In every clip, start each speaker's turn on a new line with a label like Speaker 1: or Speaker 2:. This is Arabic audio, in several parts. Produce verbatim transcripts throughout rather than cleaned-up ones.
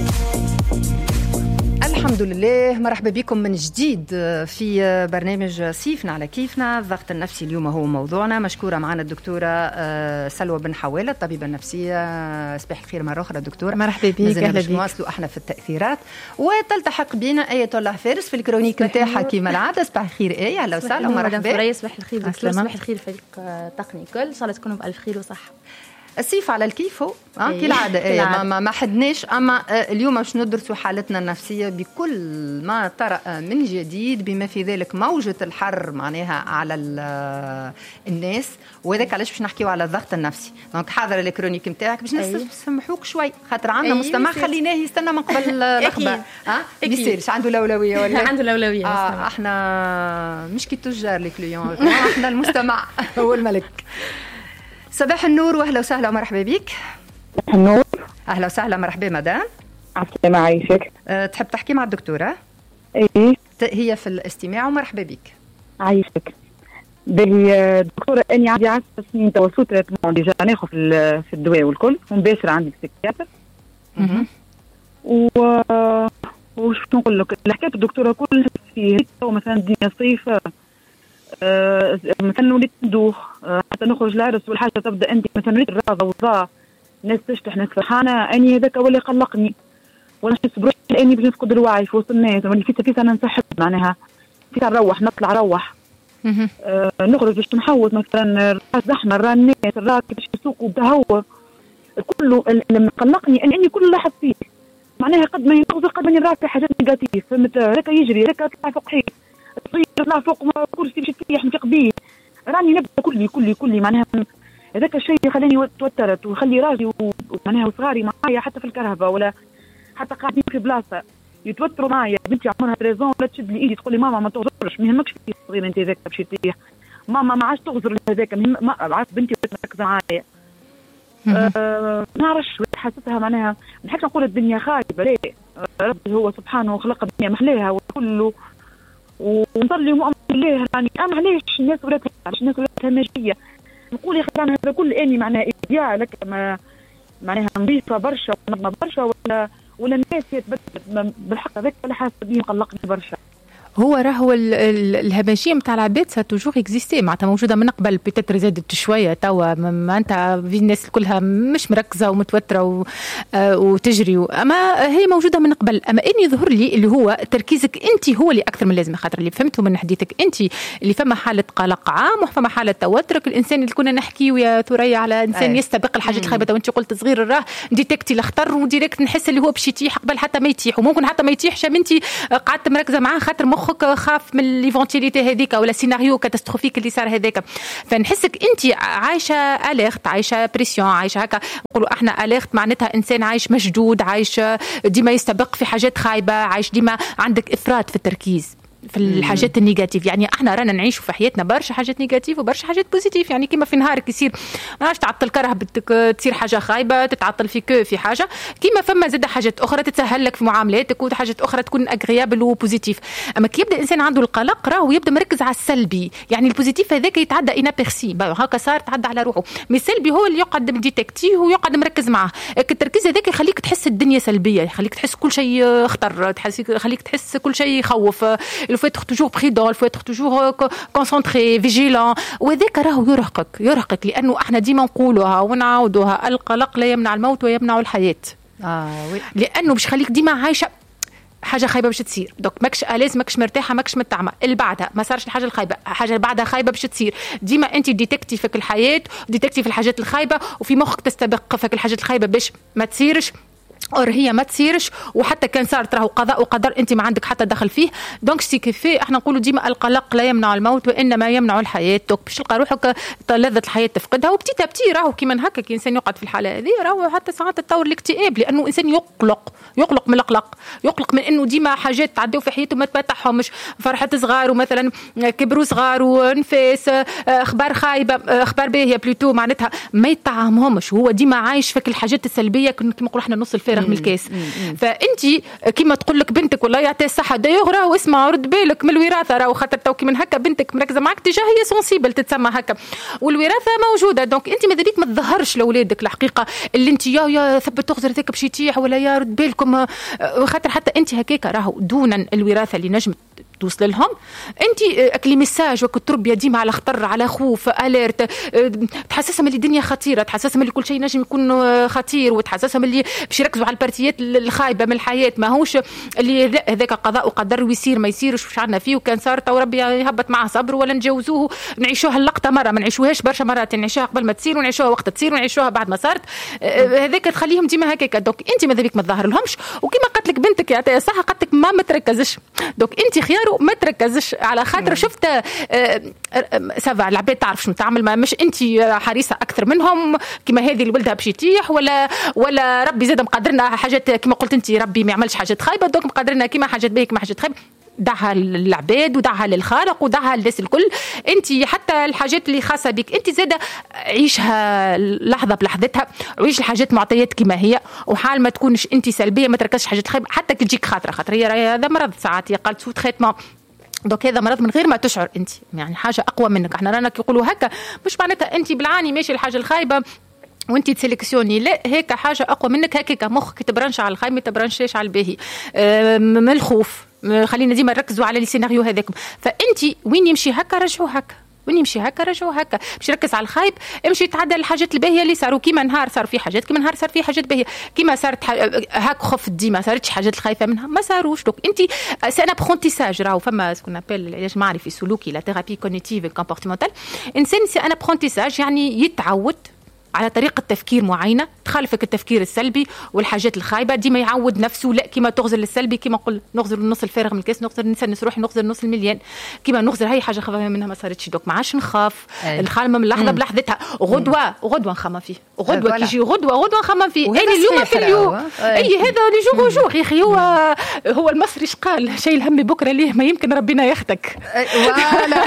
Speaker 1: الحمد لله، مرحبا بكم من جديد في برنامج سيفنا على كيفنا. الضغط النفسي اليوم هو موضوعنا. مشكورة معنا الدكتورة سلوى بن حوالة، الطبيبة النفسية. صباح الخير مرة أخرى دكتورة.
Speaker 2: مرحبا بك.
Speaker 1: أهلا بك. نواصلوا احنا في التأثيرات وتلتحق بنا آية الله فارس في الكرونيك نتاعها كيما العادة. صباح الخير آية. أهلا وسهلا ومرحبا.
Speaker 2: صباح الخير دكتور. صباح الخير فريق تقني كل. إن شاء الله تكونوا بألف خير وصحة.
Speaker 1: السيف على الكيف هو أه؟ كالعادة إيه ما, ما, ما حدناش. أما اليوم باش ندرسوا حالتنا النفسية بكل ما طرأ من جديد، بما في ذلك موجة الحر معناها على الناس، وذاك علاش باش نحكيو على الضغط النفسي. دونك حاضر الكرونيك نتاعك باش نسمحوك شوي خاطر عندنا مستمع خليناه يستنى من قبل الأخبار. ها بيصيرش عنده الأولوية ولا
Speaker 2: عنده الأولوية.
Speaker 1: آه احنا مش كي تجار لي كليون، احنا المستمع هو الملك. صباح النور واهلا وسهلا ومرحبا بك.
Speaker 3: صباح النور.
Speaker 1: اهلا وسهلا مرحبا مدام.
Speaker 3: عسلامة عايشك.
Speaker 1: أه تحب تحكي مع الدكتورة؟
Speaker 3: ايه
Speaker 1: هي في الاستماع ومرحبا بك.
Speaker 3: عايشك. بالدكتورة اني عندي عشر سنين توسط تريتمون ديجا ناخذ في في الدواء والكل ومباشر عندي بسيكياتر. اها و وش نقول لك الحكايه الدكتوره كل فيه مثلا الدنيا صيف أه مثلا وليت ندوخ أه حتى نخرج العرس والحاجه تبدا انت مثلا وليت الراضه وضاع ناس تشتح ناس فرحانه اني هذاك هو اللي قلقني وانا نحس بروحي اني باش نفقد الوعي في وسط الناس. واللي فيت فيت انا نسحب معناها فيت نروح نطلع روح أه نخرج باش نحوط مثلا الراس زحمه الرا الناس الراكب باش يسوقوا بتهور كله اللي مقلقني اني كل لاحظ فيه معناها قد ما ينقذ قد ما يراك حاجات نيجاتيف فهمت. هذاك يجري هذاك يطلع فوق حيط تصير تطلع فوق كرسي باش تريح نفيق بيه راني نبدا كلي كلي كلي معناها هذاك الشيء خلاني توترت وخلي راجلي ومعناها وصغاري معايا حتى في الكرهبه ولا حتى قاعدين في بلاصه يتوتروا معايا. بنتي عمرها تريزون ولا تشد لي ايدي تقول لي ماما ما تغزرش ما يهمكش في صغير انت هذاك باش تريح ماما ما عادش تغزر هذاك ما عاد بنتي مركزه معايا. أه ما نعرفش حسيتها معناها نحكي نقول الدنيا خايبه ليه ربي هو سبحانه خلق الدنيا محليها وكله ونصلي ومؤمن بالله يعني انا علاش الناس ولاتها علاش الناس ولاتها ماشيه نقول يا اخي هذا كل اني معناها ابداع لك ما معناها نظيفه برشا ونظمه برشا ولا ولا الناس يتبدل بالحق هذاك ولا حاسه بيه مقلقني برشا.
Speaker 2: هو راهو الهمجيه نتاع العباد سا توجور اكزيستي معناتها موجوده من قبل بيتيتر زادت شويه توا معناتها في الناس كلها مش مركزه ومتوتره و... وتجري و... اما هي موجوده من قبل. اما اني يظهر لي اللي هو تركيزك انت هو اللي اكثر من لازم خاطر اللي فهمته من حديثك انت اللي فما حاله قلق عام وفما حاله توترك. الانسان اللي كنا نحكيو يا ثريا على انسان أي. يستبق الحاجات الخايبه وانت قلت صغير الراه ديتكتي الخطر وديريكت نحس اللي هو باش يتيح قبل حتى ما يتيح وممكن حتى ما يتيحش انت قعدت مركزه معاه خاطر مخك خاف من ليفونتيليتي هذيك ولا سيناريو كاتاستروفيك اللي صار هذاك. فنحسك انت عايشه اليرت عايشه بريسيون عايشه هكا نقولوا احنا اليرت معناتها انسان عايش مشدود عايش ديما يستبق في حاجات خايبه عايش ديما عندك افراط في التركيز في الحاجات النيجاتيف. يعني احنا رانا نعيشوا في حياتنا برشا حاجات نيجاتيف وبرشا حاجات بوزيتيف. يعني كيما في نهارك يصير ماش تعطل كرهبتك تصير حاجه خايبه تتعطل فيك في حاجه كيما فما زاد حاجات اخرى تتسهل لك في معاملاتك وحاجات اخرى تكون اغريابل وبوزيتيف. اما كي يبدا الانسان عنده القلق راهو يبدا مركز على السلبي. يعني البوزيتيف هذاك يتعدى انا بيرسي هكا صار تعدى على روحه مي السلبي هو اللي يقعد ديتكتيه ويقعد مركز معاه. التركيز هذاك يخليك تحس الدنيا سلبيه يخليك تحس كل شيء خطر تحس يخليك تحس كل شيء يخوف. il faut être toujours prudent il faut être toujours concentré vigilant وذاك راهو يرهقك يرهقك لانه احنا ديما نقولوها ونعاودوها القلق لا يمنع الموت ويمنع الحياه. اه وي. لانه باش خليك ديما عايشه حاجه خايبه باش تصير دوك ماكش الاز ماكش مرتاحه ماكش متعمه اللي بعدها ما صارش الحاجه الخايبه حاجه اللي بعدها خايبه باش تصير ديما انت ديتكتي فيك الحياه ديتكتي في الحاجات الخايبه وفي مخك تستبق فيك الحاجات الخايبه باش ما تصيرش اور هي ما تصيرش وحتى كان صارت راهو قضاء وقدر انت ما عندك حتى دخل فيه. دونك سي كيفي احنا نقولوا ديما القلق لا يمنع الموت وانما يمنع الحياه. دوك باش تلقى روحك لذة الحياه تفقدها وبتيتا بتي راهو كيما هكا كي انسان يقعد في الحاله هذه راهو حتى ساعات تطور الاكتئاب لانه انسان يقلق يقلق من القلق يقلق من انه ديما حاجات تعديو في حياته ما تبتحهمش فرحه صغار ومثلا كبروا صغار ونفاس اخبار خايبه اخبار باهيه بلوتو معناتها ما يطعمهمش هو ديما عايش فيك الحاجات السلبيه كما نقولوا احنا نص الفارغ فارغ من الكاس. فانت كيما تقول لك بنتك والله يعطيها الصحه دايوغ راهو اسمع رد بالك من الوراثه راهو خاطر تو كي من هكا بنتك مركزه معك تجاه هي سونسيبل تتسمى هكا والوراثه موجوده. دونك انت ماذا بيك ما تظهرش لاولادك الحقيقه اللي انت يا يا ثبت تغزر ذاك باش يطيح ولا يا رد بالكم خاطر حتى انت هكاك راهو دونا الوراثه اللي نجم توصل لهم انت اكلي ميساج وقت تربيه ديما على خطر على خوف اليرت تحسسهم اللي الدنيا خطيره تحسسهم اللي كل شيء نجم يكون خطير وتحسسهم اللي باش يركزوا على البارتيات الخايبه من الحياه ماهوش اللي هذاك قضاء وقدر ويصير ما يصيرش وش عندنا فيه وكان صار تو ربي يهبط معه صبر ولا نجوزوه نعيشوها اللقطه مره ما نعيشوهاش برشا مرات نعيشوها قبل ما تصير ونعيشوها وقت تصير ونعيشوها بعد ما صارت هذاك تخليهم ديما هكاك. دونك انت ماذا بيك ما تظهر لهمش وكما قالت لك بنتك يعطيها صح قالت لك ما متركزش. دونك انت خيار ما تركزش على خاطر شفت سافا العباد تعرف شنو تعمل ما مش انت حريصه اكثر منهم كما هذه اللي ولدها باش يتيح ولا ولا ربي زاد مقدرنا حاجات كما قلت انت ربي ما يعملش حاجات خايبه دونك مقدرنا كما حاجات باهيه كما حاجات خايبه. دعها للعباد ودعها للخالق ودعها للناس الكل. انت حتى الحاجات اللي خاصه بك انت زاده عيشها لحظه بلحظتها وعيش الحاجات معطيات كما هي وحال ما تكونش انت سلبيه ما تركزش حاجات خايبه حتى كي تجيك خاطره خاطر هي هذا مرض ساعات هي قالت سوء تريتمون دونك هذا مرض من غير ما تشعر انت يعني حاجه اقوى منك. احنا رانا كيقولوا هكا مش معناتها انت بالعاني ماشي الحاجه الخايبه وانت تسلكسيوني لا هيك حاجه اقوى منك هكاك مخك تبرنش على الخايب ما تبرنشش على الباهي أه من الخوف. خلينا ديما نركزوا على السيناريو هذاكم. فانت وين يمشي هكا رجعوا هكا وين يمشي هكا رجعوا هكا باش يركز على الخايب امشي تعدل الحاجات الباهيه اللي صاروا كيما نهار صار في حاجات كيما نهار صار في حاجات باهيه كيما صارت هاك خف ديما صارتش حاجات الخايفه منها ما صاروش. دوك انت سي ان ابرونتيساج راهو فما سكون ابل العلاج المعرفي السلوكي لا ثيرابي كوغنيتيف كومبورتمونتال انسان سي ان ابرونتيساج يعني يتعود على طريقة تفكير معينة تخالفك التفكير السلبي والحاجات الخايبة ديما يعود نفسه لا كما تغزل السلبي كما نقول نغزل النص الفارغ من الكاس نغزل نسنس روحي نغزل النص المليان كما نغزل هاي حاجة خايفة منها ما صارتش دوك ما عادش نخاف نخالم من لحظة بلحظتها غدوة غدوة نخمم فيه غدوة كيجي غدوة غدوة نخمم فيه أنا اليوم في اليوم أي هذا اللي جو جو يا أخي هو هو المصري قال شيء الهم بكرة ليه ما يمكن ربنا ياخدك فيقول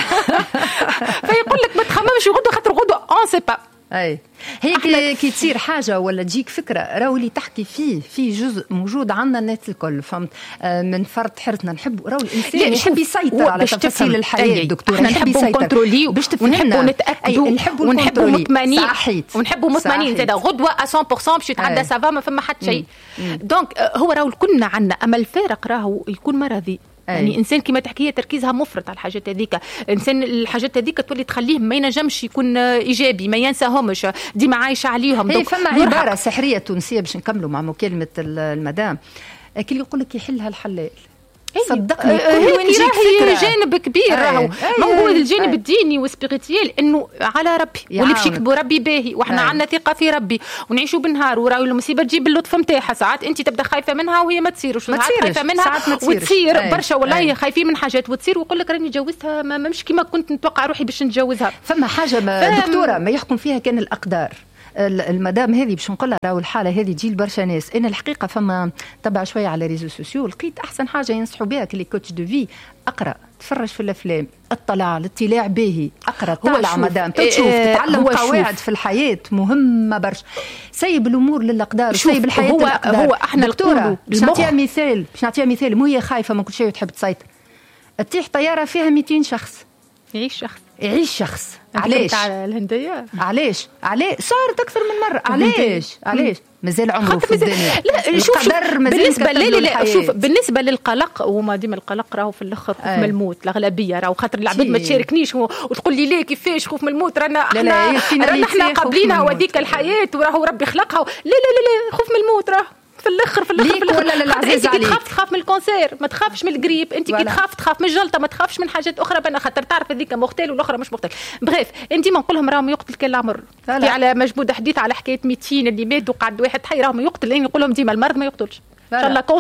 Speaker 2: لك ما تخممش غدوة خاطر غدوة أون سي با
Speaker 1: اي هيك كي تصير حاجه ولا تجيك فكره راهو اللي تحكي فيه في جزء موجود عندنا الناس الكل فهمت من فرط حرصنا نحب راهو الانسان يحب يسيطر على تفاصيل الحياه دكتور
Speaker 2: احنا نحب نكونترولي باش ونحبوا نتاكدوا ونحبوا مطمئنين ونحبوا مطمئنين زاد غدوه مية بالمية باش يتعدى سافا ما فما حتى شيء. دونك هو راهو كلنا عندنا اما الفارق راهو يكون مرضي يعني انسان كما تحكي تركيزها مفرط على الحاجات هذيك انسان الحاجات هذيك تولي تخليه ما ينجمش يكون ايجابي ما ينساهمش ديما عايشه عليهم.
Speaker 1: هي فما عباره سحريه تونسيه باش نكملوا مع مكالمه المدام كي يقول لك يحلها الحلال صدقني كل وين يجيك فكره
Speaker 2: جانب كبير راهو موجود الجانب الديني والسبيريتيال انه على ربي واللي باش يكتبوا ربي باهي واحنا عندنا ثقه في ربي ونعيشوا بالنهار وراهو المصيبه تجيب اللطف نتاعها ساعات انت تبدا خايفه منها وهي ما تصيرش ساعات خايفه منها وتصير برشا والله خايفين من حاجات وتصير ويقول لك راني جوزتها ما مش كيما كنت نتوقع روحي باش نتجوزها.
Speaker 1: فما حاجه ما دكتوره ما يحكم فيها كان الاقدار المدام هذه باش نقول لها راهو الحاله هذه تجي لبرشا ناس. انا الحقيقه فما تبع شويه على ريزو سوسيو لقيت احسن حاجه ينصحوا بها كلي كوتش دو في اقرا تفرج في الافلام اطلع الاطلاع باهي اقرا طالع مدام تشوف تتعلم قواعد في الحياه مهمه برشا سيب الامور للاقدار سيب الحياه
Speaker 2: هو
Speaker 1: للأقدار.
Speaker 2: هو احنا
Speaker 1: دكتوره باش نعطيها مثال باش نعطيها مثال مو هي خايفه من كل شيء وتحب تسيطر تطيح طياره فيها مئتين شخص
Speaker 2: يعيش شخص
Speaker 1: يعيش شخص علاش
Speaker 2: على الهنديه
Speaker 1: علاش علاش صارت اكثر من مره علاش علاش مازال عمره في الدنيا
Speaker 2: لا شوف بالنسبه لا لا شوف بالنسبه للقلق وما ديما القلق راهو في الاخر خوف من الموت الاغلبيه راهو خاطر العباد ما تشاركنيش وتقول لي ليه كيفاش خوف من الموت رانا احنا رانا احنا قابلينها وهذيك الحياه وراهو ربي خلقها لا لا لا لا خوف من الموت راه في الاخر في الاخر, في الأخر.
Speaker 1: ولا للعزيز
Speaker 2: عليك انت تخاف تخاف من الكونسير ما تخافش من الجريب انت كي تخاف تخاف من الجلطه ما تخافش من حاجات اخرى بنا خاطر تعرف هذيك مختل والاخرى مش مختل. بغيف انت ما نقول لهم راهم يقتل كل العمر في على مجمود حديث على حكايه مئتين اللي ماتوا قعد واحد حي راهم يقتل لين نقول لهم ديما المرض ما يقتلش ان شاء الله كونسير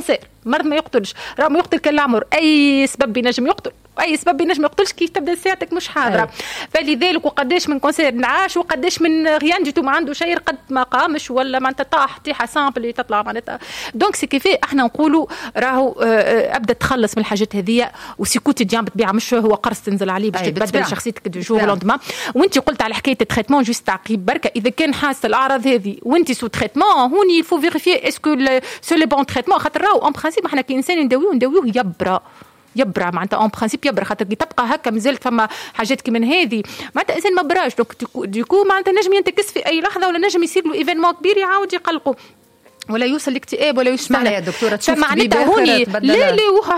Speaker 2: مرض ما يقتلش، راه ما يقتل كالعمر، اي سبب بينجم يقتل اي سبب بينجم ما يقتلش كيف تبدا ساعتك مش حاضره. أي. فلذلك وقداش من كونسير نعاش وقداش من غيان جيتو ما عنده شيء قد ما قامش ولا معناتها طاح طيحه سامبل اللي تطلع معناتها. دونك سي كيفي احنا نقولوا راهو ابدا تخلص من الحاجات هذيا وسيكوتي ديان بتبيع مش هو قرص تنزل عليه باش تبدل شخصيتك دو جور لوندما. وانت قلت على حكايه التريتمون جوست تعقيب بركه اذا كان حاسه الاعراض هذه وانت سو تريتمون هوني يفو فيريفي اسكو سو لي بون تريتمون خاطر راهو اون برانسيب احنا كانسان نداويو نداويوه يبرا يبرا معناتها اون برانسيب يبرا خاطر كي تبقى هكا مازالت فما حاجات كي من هذه معناتها انسان ما براش. دونك ديكو معناتها نجم ينتكس في اي لحظه ولا نجم يصير له ايفينمون كبير يعاود يقلقوا ولا يوصل لاكتئاب ولا يوصل
Speaker 1: يا دكتوره تشوف
Speaker 2: معناتها هوني لا لا وها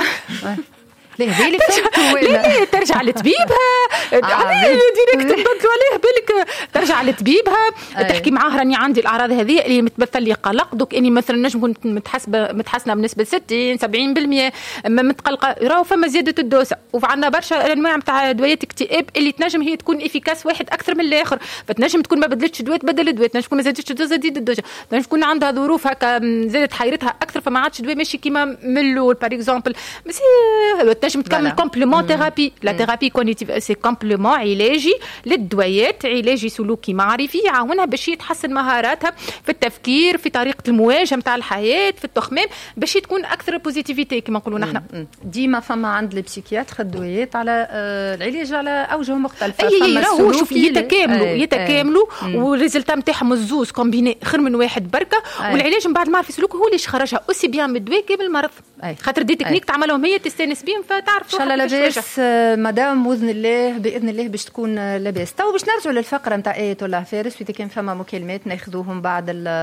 Speaker 1: ليه بالك
Speaker 2: ليه ترجع لطبيبها عليه ديريكت تبدلوا عليه بالك ترجع لطبيبها تحكي معاه راني عندي الاعراض هذه اللي متمثل لي قلق دوك اني مثلا نجم كنت متحسبه متحسنه بنسبه ستين سبعين بالمية متقلقه راهو فما زياده الدوسه وعندنا برشا انواع نتاع ادويه اكتئاب اللي تنجم هي تكون افيكاس واحد اكثر من الاخر فتنجم تكون ما بدلتش دواء تبدل دواء تنجم تكون ما زادتش الدوزه تزيد الدوزه تنجم تكون عندها ظروف هكا زادت حيرتها اكثر فما عادش دواء ماشي كيما من الاول باغ اكزومبل بس تنجم تكمل كومبليمون ثيرابي. لا ثيرابي كوغنيتيف سي كومبليمون علاجي للدويات علاجي سلوكي معرفي يعاونها باش يتحسن مهاراتها في التفكير في طريقه المواجهه نتاع الحياه في التخمام باش تكون اكثر بوزيتيفيتي كما نقولوا نحن.
Speaker 1: ديما فما عند البسيكياتر الدويات على آه العلاج على اوجه مختلفه.
Speaker 2: اي راهو شوف يتكاملوا يتكاملوا والريزلتا نتاعهم الزوز كومبيني خير من واحد بركه. والعلاج من بعد ما عرف سلوك هو اللي خرجها اوسي بيان من الدواء كيف المرض خاطر دي تكنيك تعملهم هي تستانس بهم فتعرف
Speaker 1: ان شاء الله لاباس مدام باذن الله باذن الله باش تكون لاباس. تو باش نرجعوا للفقره نتاع ايه ولا فارس واذا كان فما مكالمات ناخذوهم بعد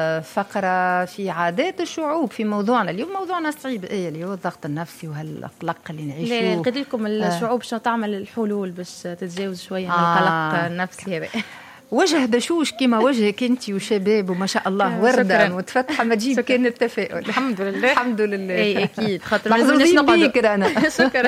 Speaker 1: الفقره في عادات الشعوب في موضوعنا اليوم. موضوعنا صعيب ايه اللي هو الضغط النفسي وهالقلق اللي نعيشوه.
Speaker 4: قلت لكم الشعوب شنو تعمل الحلول باش تتجاوز شويه من القلق آه. النفسي هذا.
Speaker 1: وجه بشوش كما وجهك انت وشباب وما شاء الله ورده متفتحه ما تجيب كان التفاؤل.
Speaker 2: الحمد لله
Speaker 1: الحمد لله.
Speaker 4: اي اكيد خاطر
Speaker 1: محظوظين بيك انا.
Speaker 4: شكرا.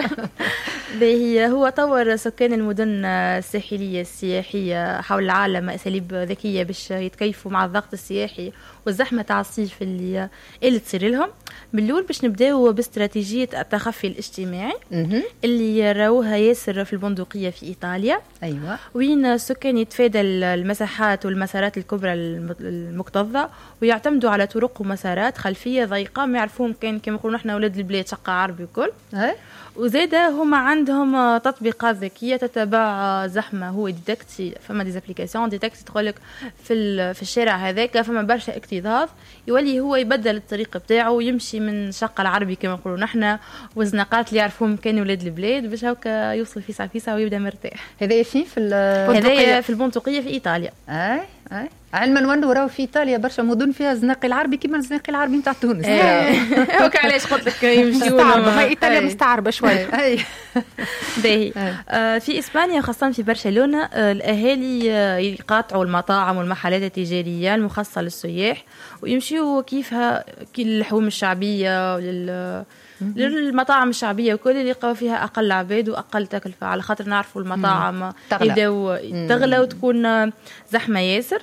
Speaker 4: هي هو طور سكان المدن الساحليه السياحيه حول العالم اساليب ذكيه باش يتكيفوا مع الضغط السياحي والزحمه تاع الصيف اللي اللي تصير لهم. بالأول باش نبداو باستراتيجيه التخفي الاجتماعي اللي راوها ياسر في البندقيه في ايطاليا.
Speaker 1: ايوه
Speaker 4: وين السكان يتفادى المساحات والمسارات الكبرى المكتظه ويعتمدوا على طرق ومسارات خلفيه ضيقه ما يعرفوهم كان كما نقولوا نحن اولاد البلاد شقه عربي وكل. وزاده هما عندهم تطبيقات ذكيه تتبع زحمه هو ديتكتي فما دي زابليكاسيون ديتكتي تقول لك في في الشارع هذاك فما برشا اكتظاظ يولي هو يبدل الطريق بتاعه ويمشي من شقه العربي كما نقولوا نحن وزنقات اللي يعرفوهم كانوا ولاد البلاد باش هكا يوصل فيسع فيسع ويبدا مرتاح.
Speaker 1: هذا فين في
Speaker 4: هذا في البندقيه في ايطاليا.
Speaker 1: اي اي علما وانه راهو في ايطاليا برشا مدن فيها الزناقي العربي كيما الزناقي العربي نتاع تونس.
Speaker 4: هوك علاش قلت لك يمشيوا
Speaker 2: ما ايطاليا مستعربه شويه.
Speaker 1: اي
Speaker 4: باهي. في اسبانيا خاصه في برشلونه الاهالي يقاطعوا المطاعم والمحلات التجاريه المخصصه للسياح ويمشيوا كيفها اللحوم الشعبيه لل للمطاعم الشعبيه وكل اللي يلقاو فيها اقل عباد واقل تكلفه على خاطر نعرفوا المطاعم يبداو تغلى وتكون زحمه ياسر.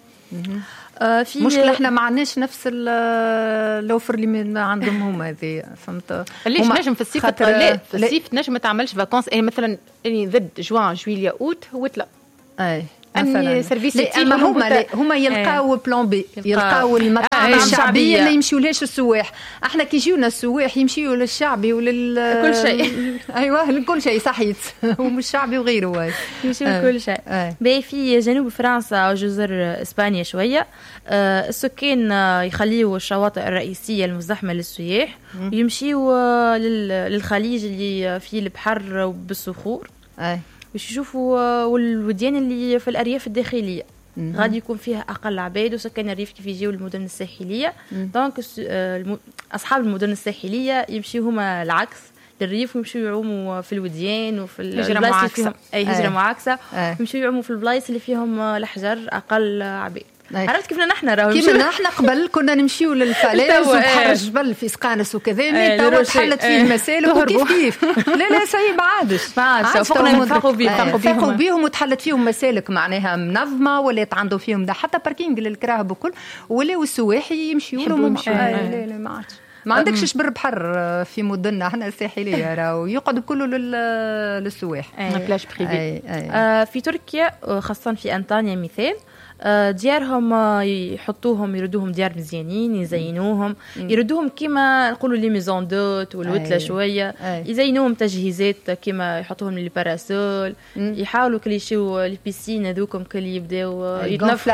Speaker 2: آه في مشكلة احنا ما عندناش نفس الاوفر اللي عندهم هما هذه فهمت. ليش نجم في الصيف لا في الصيف نجم ما تعملش فاكونس يعني مثلا يعني ضد جوان جويليا اوت هو لا
Speaker 1: اي
Speaker 2: اني سيرفيس
Speaker 1: اما هما هما يلقاو بلان بي يلقاو المطاعم الشعبيه ما يمشيولهاش السواح. احنا كي يجيونا السواح يمشيوا للشعبي ولل
Speaker 4: كل شيء.
Speaker 1: ايوه لكل شيء صحيت ومش شعبي وغيره
Speaker 4: يمشيوا كل شيء. باهي في جنوب فرنسا وجزر اسبانيا شويه السكان يخليوا الشواطئ الرئيسيه المزدحمه للسياح ويمشيوا للخليج اللي فيه البحر بالصخور باش يشوفوا والوديان اللي في الارياف الداخليه غادي يكون فيها اقل عباد وسكان الريف كيف يجيو المدن الساحليه. دونك اصحاب المدن الساحليه يمشيو هما العكس للريف ويمشيو يعوموا في الوديان وفي
Speaker 2: الهجره معاكسه
Speaker 4: اي هجره معاكسه يمشيو يعوموا في البلايص اللي فيهم الحجر اقل عباد. عرفت كيفنا نحن راهو
Speaker 1: كيما نحن قبل كنا نمشيو للفلاج وبحر الجبل في سقانس وكذا تو تحلت فيه المسالك وكيف كيف لا لا سي ما عادش
Speaker 4: ما عادش فوقنا نفرقوا بيهم
Speaker 1: فوقوا بيهم وتحلت فيهم مسالك معناها منظمه ولا عندهم فيهم ده حتى باركينج للكراهب وكل ولاو السواحي يمشيوا لهم لا لا ما عادش. ما عندكش بر بحر في مدننا احنا الساحليه راهو يقعد كله للسواح
Speaker 2: بلاج بريفي.
Speaker 4: في تركيا خاصه في انطاليا مثال ديارهم يحطوهم يردوهم ديار مزيانين يزينوهم مم. يردوهم كما نقولوا لي ميزون دوت والوتله شويه يزينوهم تجهيزات كما يحطوهم لي باراسول مم. يحاولوا كل يشيو لي بيسين هذوكم كل يبداو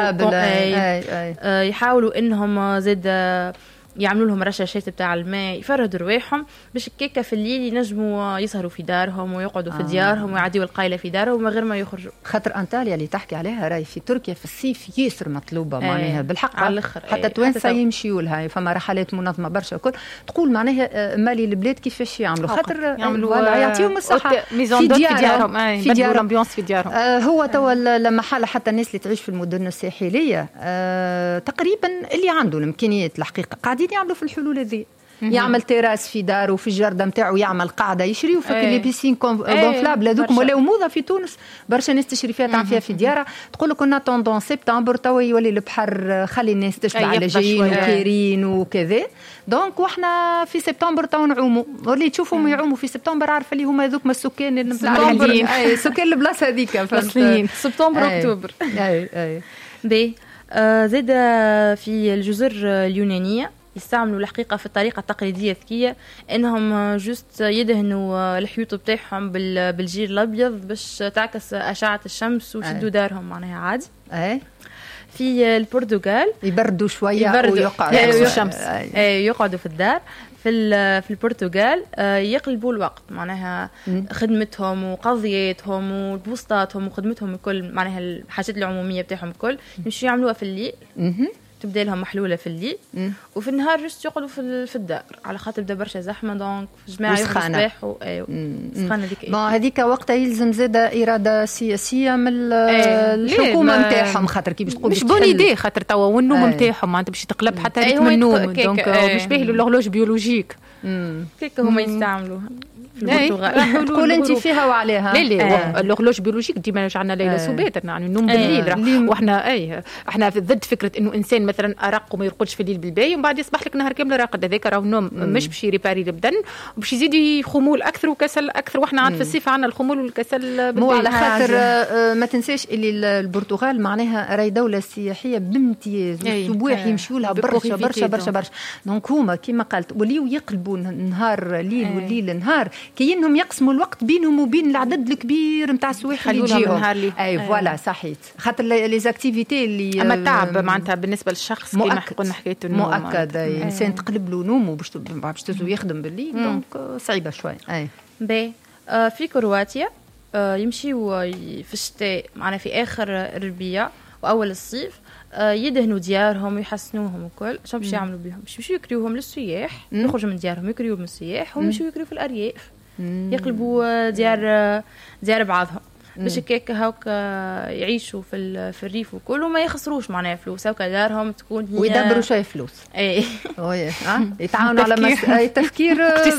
Speaker 4: يتنفلوا يحاولوا انهم زاد يعملوا لهم رشاشات بتاع الماء يفردوا رواحهم باش الكيكه في الليل ينجموا يسهروا في دارهم ويقعدوا في آه. ديارهم ويعديوا القايله في دارهم من غير ما يخرجوا. خاطر
Speaker 1: انطاليا اللي تحكي عليها راي في تركيا في الصيف ياسر مطلوبه آه. معناها بالحق على الاخر حتى آه. توانسه يمشيوا لها فما رحلات منظمه برشا وكل تقول معناها مالي البلاد كيفاش يعملوا خاطر
Speaker 2: يعملوا
Speaker 1: يعطيهم الصحه
Speaker 2: في ديارهم آه. في ديارهم الامبيونس في ديارهم
Speaker 1: آه هو توا لما حال حتى الناس اللي تعيش في المدن الساحليه آه تقريبا اللي عنده الامكانيات الحقيقه قاعدين يعملوا في الحلول هذه يعمل تيراس في داره وفي الجردة نتاعو يعمل قاعده يشريوا في لي بيسين كونفلابل هذوك ولاو موضه في تونس برشا ناس تشري فيها تعمل فيها في ديارها تقول لك كنا طوندون سبتمبر توا يولي البحر خلي الناس تشبع على جايين وكيرين وكذا دونك واحنا في سبتمبر تو نعوموا واللي تشوفهم يعوموا في سبتمبر عارفه اللي هما هذوك السكان
Speaker 4: الحاليين
Speaker 1: اي سكان البلاصه هذيك
Speaker 4: فاصلين سبتمبر اكتوبر
Speaker 1: اي اي
Speaker 4: بي زاد في الجزر اليونانيه يستعملوا الحقيقه في الطريقه التقليديه الذكيه انهم جوست يدهنوا الحيوط بتاعهم بالجير الابيض باش تعكس اشعه الشمس ويشدوا دارهم معناها عادي.
Speaker 1: اي
Speaker 4: في البرتغال
Speaker 1: يبردوا شويه ويقعدوا
Speaker 4: في الشمس اي يقعدوا في الدار. في في البرتغال يقلبوا الوقت معناها خدمتهم وقضياتهم وبوسطاتهم وخدمتهم الكل معناها الحاجات العموميه بتاعهم الكل يمشوا يعملوها في الليل تبدا لهم محلوله في الليل وفي النهار جست يقعدوا في في الدار على خاطر بدا برشا زحمه دونك جماعه يصبحوا ايوا سخانه هذيك
Speaker 1: بون هذيك وقتها يلزم زاده اراده سياسيه من الحكومه نتاعهم خاطر كي باش تقول
Speaker 2: مش بون ايدي خاطر توا والنوم نتاعهم معناتها باش تقلب حتى ريتم النوم دونك مش باهي للهروج بيولوجيك
Speaker 4: كيك هما يستعملوها في البرتغال
Speaker 1: تقول انت فيها وعليها
Speaker 2: لا لا الهروج بيولوجيك ديما رجعنا ليله سبات يعني النوم بالليل واحنا اي احنا ضد فكره انه انسان مثلا ارق وما يرقدش في الليل بالباهي ومن بعد يصبح لك نهار كامل راقد هذاك راهو النوم مش باش يريباري البدن وباش يزيد خمول اكثر وكسل اكثر واحنا عاد في الصيف عندنا الخمول والكسل
Speaker 1: مو على خاطر ما تنساش اللي البرتغال معناها راهي دوله سياحيه بامتياز والسواح يمشوا لها برشا برشا برشا برشا دونك هما كيما قالت وليو يقلبوا نهار ليل والليل نهار كينهم يقسموا الوقت بينهم وبين العدد الكبير نتاع السواح اللي يجيهم اي فوالا صحيت خاطر لي زاكتيفيتي اللي
Speaker 2: اما التعب معناتها بالنسبه للشخص كيما قلنا حكايه النوم
Speaker 1: مؤكد انسان تقلب له نومه باش باش تزو يخدم بالليل دونك صعيبه شوي اي
Speaker 4: باهي آه في كرواتيا آه يمشيوا في الشتاء معنا في اخر الربيع واول الصيف آه يدهنوا ديارهم ويحسنوهم وكل شو باش يعملوا بهم باش يمشيو يكريوهم للسياح يخرجوا من ديارهم يكريوا من السياح ويمشيو يكريوا في الارياف يقلبوا ديار ديار بعضهم باش هكاك هاك يعيشوا في في الريف وكل وما يخسروش معناها فلوس هاك دارهم تكون هي
Speaker 1: ويدبروا شويه فلوس
Speaker 4: اي
Speaker 1: وي يتعاونوا على مس... تفكير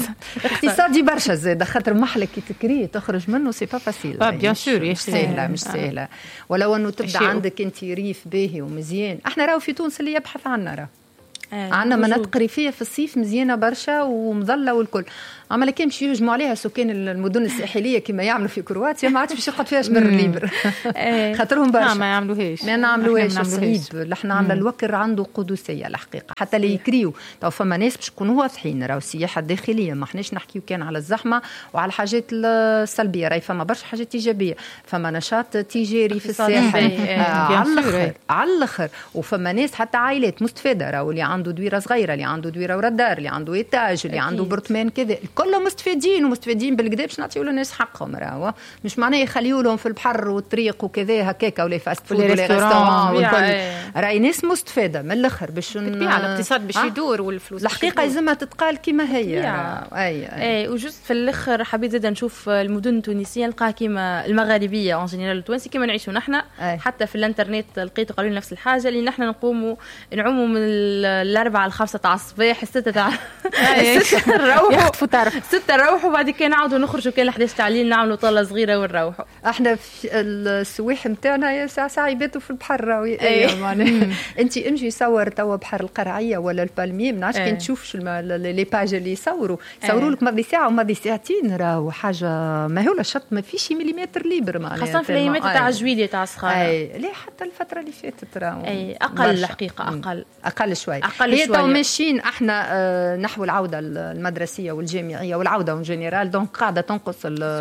Speaker 1: اقتصادي برشا زاد خاطر محلك كي تكري تخرج منه سي با فاسيل
Speaker 2: اه بيان سور
Speaker 1: مش سهله مش سهله ولو انه تبدا عندك انت ريف باهي ومزيان احنا راهو في تونس اللي يبحث عنا راه عندنا مناطق ريفيه في الصيف مزيانه برشا ومظله والكل اما لكن باش يهجموا عليها سكان المدن الساحليه كما يعملوا في كرواتيا ما عادش باش يقعد فيها شبر الليبر خاطرهم برشا
Speaker 2: ما يعملوهاش
Speaker 1: ما نعملوهاش صعيب احنا عندنا الوكر عنده قدسيه الحقيقه حتى اللي يكريو تو فما ناس باش يكونوا واضحين راهو السياحه الداخليه ما احناش نحكيو كان على الزحمه وعلى الحاجات السلبيه راهي فما برشا حاجات ايجابيه فما نشاط تجاري في الساحل على الاخر على الاخر وفما ناس حتى عائلات مستفاده راهو اللي عنده دويره صغيره اللي عنده دويره ورا الدار اللي عنده ايتاج اللي عنده برطمان كذا كلهم مستفيدين ومستفيدين بالكدا باش نعطيو للناس حقهم راهو مش معناه يخليوا لهم في البحر والطريق وكذا هكاك ولا فاست فود ولا ريستوران والكل راهي ناس مستفاده من الاخر باش
Speaker 2: تبيع الاقتصاد باش يدور والفلوس
Speaker 1: الحقيقه لازمها تتقال كما هي
Speaker 4: اي اي وجست في الاخر حبيت زاد نشوف المدن التونسيه نلقاها كيما المغاربيه اون جينيرال التوانسي كيما نعيشوا نحن حتى في الانترنت لقيت قالوا لي نفس الحاجه اللي نحن نقوموا نعوموا من الأربعة الخمسة تاع الصباح الستة تاع الستة نروحوا
Speaker 2: يخطفوا تعرف
Speaker 4: ستة نروحوا بعد كده نعاودوا نخرجوا كان الحداش تاع الليل نعملوا طلة صغيرة ونروحوا.
Speaker 1: احنا في السواح نتاعنا ساعة ساعة يباتوا في البحر راوي. ايوه معناها انت امشي صور توا بحر القرعية ولا البالمية ما نعرفش كي تشوفش لي باج اللي يصوروا يصوروا لك ماضي ساعة وماضي ساعتين راهو حاجة ما هو الشط ما فيش مليمتر ليبر معناها
Speaker 4: خاصة في الأيامات تاع جويلية تاع الصخارة.
Speaker 1: اي ليه حتى الفترة اللي فاتت راهو
Speaker 4: اي اقل الحقيقة اقل
Speaker 1: اقل شوي.
Speaker 4: اقل
Speaker 1: هي
Speaker 4: شوي
Speaker 1: تو ماشيين احنا آه نحو العودة المدرسية والجامعية والعودة اون جينيرال دونك قاعدة تنقص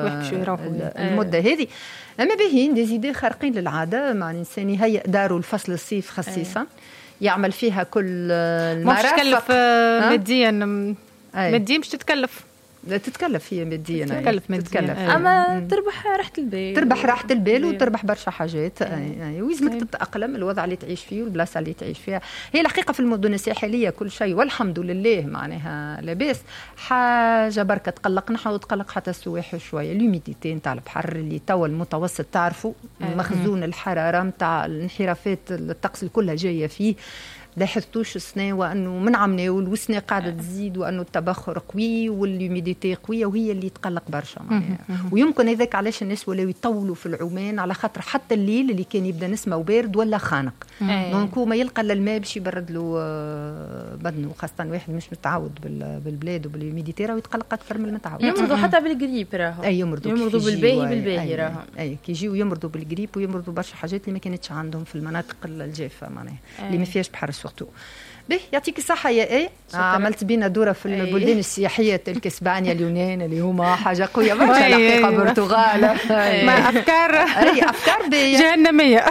Speaker 1: المدة هذه. اما باهيين دي زيدي خارقين للعادة مع الانسان يهيئ داره الفصل الصيف خصيصا يعمل فيها كل المرافق.
Speaker 2: مش تكلف ماديا ماديا مش تتكلف
Speaker 1: تتكلف هي ماديا
Speaker 2: تتكلف
Speaker 1: تتكلف
Speaker 4: اما تربح راحه البال
Speaker 1: تربح راحه البال وتربح برشا حاجات يعني ويزمك تتاقلم الوضع اللي تعيش فيه والبلاصه اللي تعيش فيها. هي الحقيقه في المدن الساحليه كل شيء والحمد لله معناها لاباس. حاجه بركه تقلقنا وتقلق حتى السواح شويه اليوميديتي نتاع البحر اللي توا المتوسط تعرفوا مخزون الحراره نتاع الانحرافات الطقس كلها جايه فيه. لاحظتوش السنة وأنه من عمنا والسنة قاعدة تزيد وأنه التبخر قوي واليوميديتي قوية وهي اللي تقلق برشا ويمكن هذاك علاش الناس ولاو يطولوا في العومان على خاطر حتى الليل اللي كان يبدا نسمه بارد ولا خانق دونك ما يلقى الماء باش يبرد له بدنه خاصة واحد مش متعود بالبلاد وباليوميديتي راه يتقلق أكثر من المتعود.
Speaker 4: يمرضوا حتى بالجريب راهو
Speaker 1: أي يمرضوا
Speaker 4: يمرضوا بالباهي بالباهي راهو
Speaker 1: أي كي يجيو يمرضوا بالجريب ويمرضوا برشا حاجات اللي ما كانتش عندهم في المناطق الجافة معناها اللي ما فيهاش بحر سورتو. به يعطيك الصحة يا ايه عملت بينا دورة في البلدان السياحية تلك اسبانيا اليونان اللي هما حاجة قوية برشا الحقيقة برتغال
Speaker 2: ما أفكار
Speaker 1: اي أفكار
Speaker 2: جهنمية.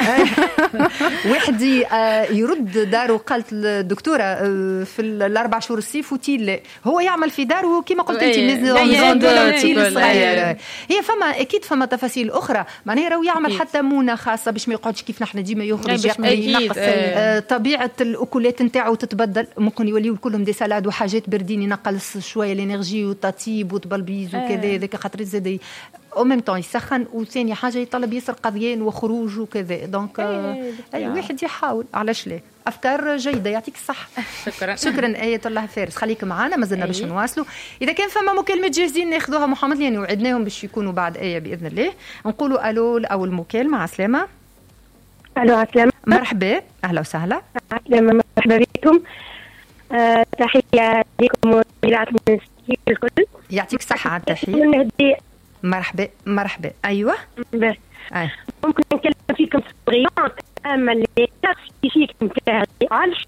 Speaker 1: واحد يرد داره قالت الدكتورة في الأربع شهور الصيف وتيل هو يعمل في داره كما قلت انت ميزون تيل صغير. هي فما أكيد فما تفاصيل أخرى معناها راهو يعمل حتى مونة خاصة باش ما يقعدش كيف نحن ديما يخرج يقضي طبيعة الأكلات نتاعو تتبدل ممكن يوليو كلهم دي سلاد وحاجات بردين ينقص شويه الانرجي وتطيب وتبلبيز وكذا ذاك خاطر زاد او ميم طون يسخن وثاني حاجه يطلب ياسر قضيان وخروج وكذا دونك اي واحد يحاول علاش لا. افكار جيده يعطيك الصحه.
Speaker 4: شكرا
Speaker 1: شكرا ايه الله فارس خليك معنا مازلنا باش نواصلوا. اذا كان فما مكالمه جاهزين ناخذوها محمد لان وعدناهم باش يكونوا بعد ايه باذن الله. نقولوا الو الاول مكالمه مع السلامه.
Speaker 5: الو عسلامة
Speaker 1: مرحبا اهلا وسهلا.
Speaker 5: عسلامة مرحبا بكم. أه تحية لكم وإذاعة المنسكين الكل.
Speaker 1: يعطيك الصحة على التحية. مرحبا مرحبا أيوة
Speaker 5: بس
Speaker 1: أي.
Speaker 5: ممكن نتكلم فيكم صغيرات أما اللي تخفي فيكم تاعي عارف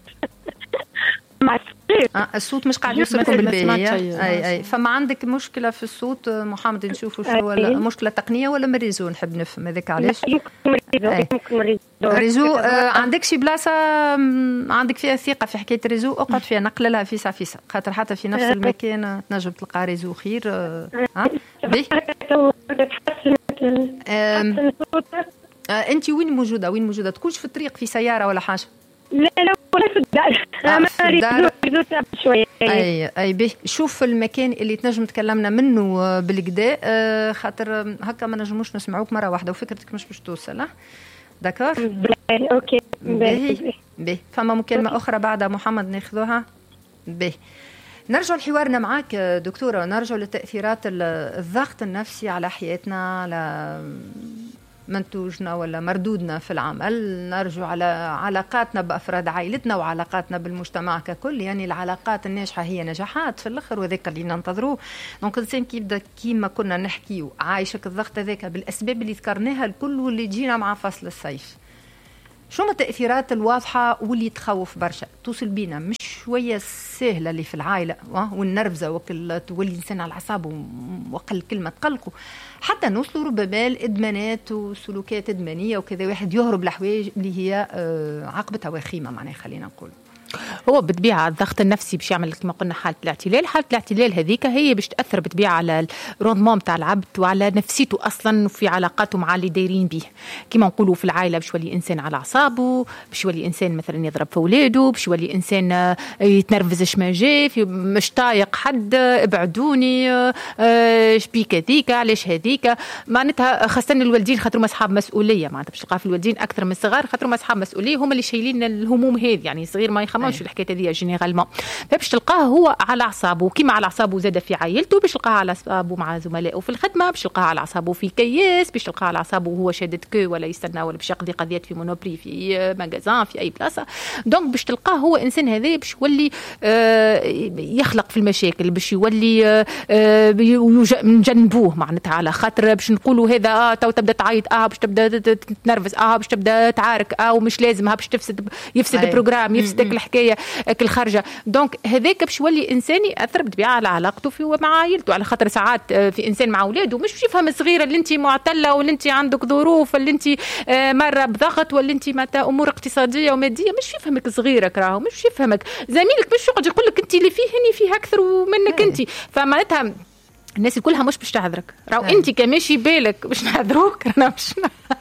Speaker 5: مع الصغير
Speaker 1: آه الصوت مش قاعد يوصلكم بالباهي. أي أي فما عندك مشكلة في الصوت محمد نشوفوا شو ولا مشكلة تقنية ولا مريزو نحب نفهم هذاك علاش.
Speaker 5: يمكن مريزو يمكن مريزو
Speaker 1: ريزو آه عندك شي بلاصة عندك فيها ثقة في حكاية ريزو اقعد فيها نقل لها فيسا فيسا خاطر حتى في نفس المكان تنجم تلقى ريزو خير. آه بي آه انت وين موجودة وين موجودة تكونش في الطريق في سيارة ولا حاجة؟
Speaker 5: لا لا ولا في الدار.
Speaker 1: آه في الدار
Speaker 5: شوية.
Speaker 1: اي اي به شوف المكان اللي تنجم تكلمنا منه بالكدا آه خاطر هكا ما نجموش نسمعوك مرة واحدة وفكرتك مش باش توصل. داكور
Speaker 5: اوكي
Speaker 1: باهي باهي فما مكالمة أخرى بعد محمد ناخذوها. باهي نرجع لحوارنا معك دكتورة نرجع لتأثيرات الضغط النفسي على حياتنا على منتوجنا ولا مردودنا في العمل نرجع على علاقاتنا بأفراد عائلتنا وعلاقاتنا بالمجتمع ككل يعني العلاقات الناجحة هي نجاحات في الآخر وذاك اللي ننتظروه. دونك الإنسان كي يبدأ كيما كنا نحكي عايشك الضغط هذاك بالأسباب اللي ذكرناها الكل واللي تجينا مع فصل الصيف شو التأثيرات الواضحة واللي تخوف برشا توصل بينا مش شوية سهلة اللي في العائلة والنرفزة وكل تولي الإنسان على الأعصاب وقل كلمة تقلقوا حتى نوصلوا ربما الإدمانات وسلوكات إدمانية وكذا واحد يهرب لحوايج اللي هي عاقبتها وخيمة معناها خلينا نقول.
Speaker 2: هو بالطبيعه الضغط النفسي باش يعمل كما قلنا حاله الاعتلال حاله الاعتلال هذيك هي باش تاثر بالطبيعه على الروندمون تاع العبد وعلى نفسيته اصلا وفي علاقاته مع اللي دايرين به كما نقولوا في العائله باش يولي انسان على اعصابه باش يولي انسان مثلا يضرب في اولاده باش يولي انسان يتنرفز ما جاي مش طايق حد ابعدوني اش بيك هذيك علاش هذيك معناتها خاصه الوالدين خاطرهم اصحاب مسؤوليه معناتها باش تلقى في الوالدين اكثر من الصغار خاطرهم اصحاب مسؤوليه هم اللي شايلين الهموم هذه يعني صغير ما يخممش في الحكايه الحكايه هذه جينيرالمون. فباش تلقاه هو على اعصابه كيما على اعصابه زاد في عائلته، باش تلقاه على اعصابه مع زملائه في الخدمه، باش تلقاه على اعصابه في كياس، باش تلقاه على اعصابه وهو شادد كو ولا يستنى ولا باش يقضي قضيات في مونوبري في ماغازان في اي بلاصه. دونك باش تلقاه هو انسان هذا باش يولي يخلق في المشاكل، باش يولي نجنبوه معناتها على خاطر باش نقولوا هذا اه تو تبدا تعيط اه باش تبدا تتنرفز اه باش تبدا تعارك اه ومش لازم ها باش تفسد يفسد البروجرام يفسدك الحكايه كل خارجه. دونك هذاك باش يولي انسان ياثر بالطبيعه على علاقته في مع عائلته، على خاطر ساعات في انسان مع اولاده مش باش يفهم الصغيره اللي انت معتله ولا انت عندك ظروف ولا انت مره بضغط ولا انت متى امور اقتصاديه وماديه، مش يفهمك صغيرك راهو مش يفهمك زميلك باش يقعد يقول لك انت اللي فيه هني فيه اكثر منك انت. فمعناتها الناس كلها مش باش تعذرك راهو انت كماشي بالك باش نعذروك رانا مش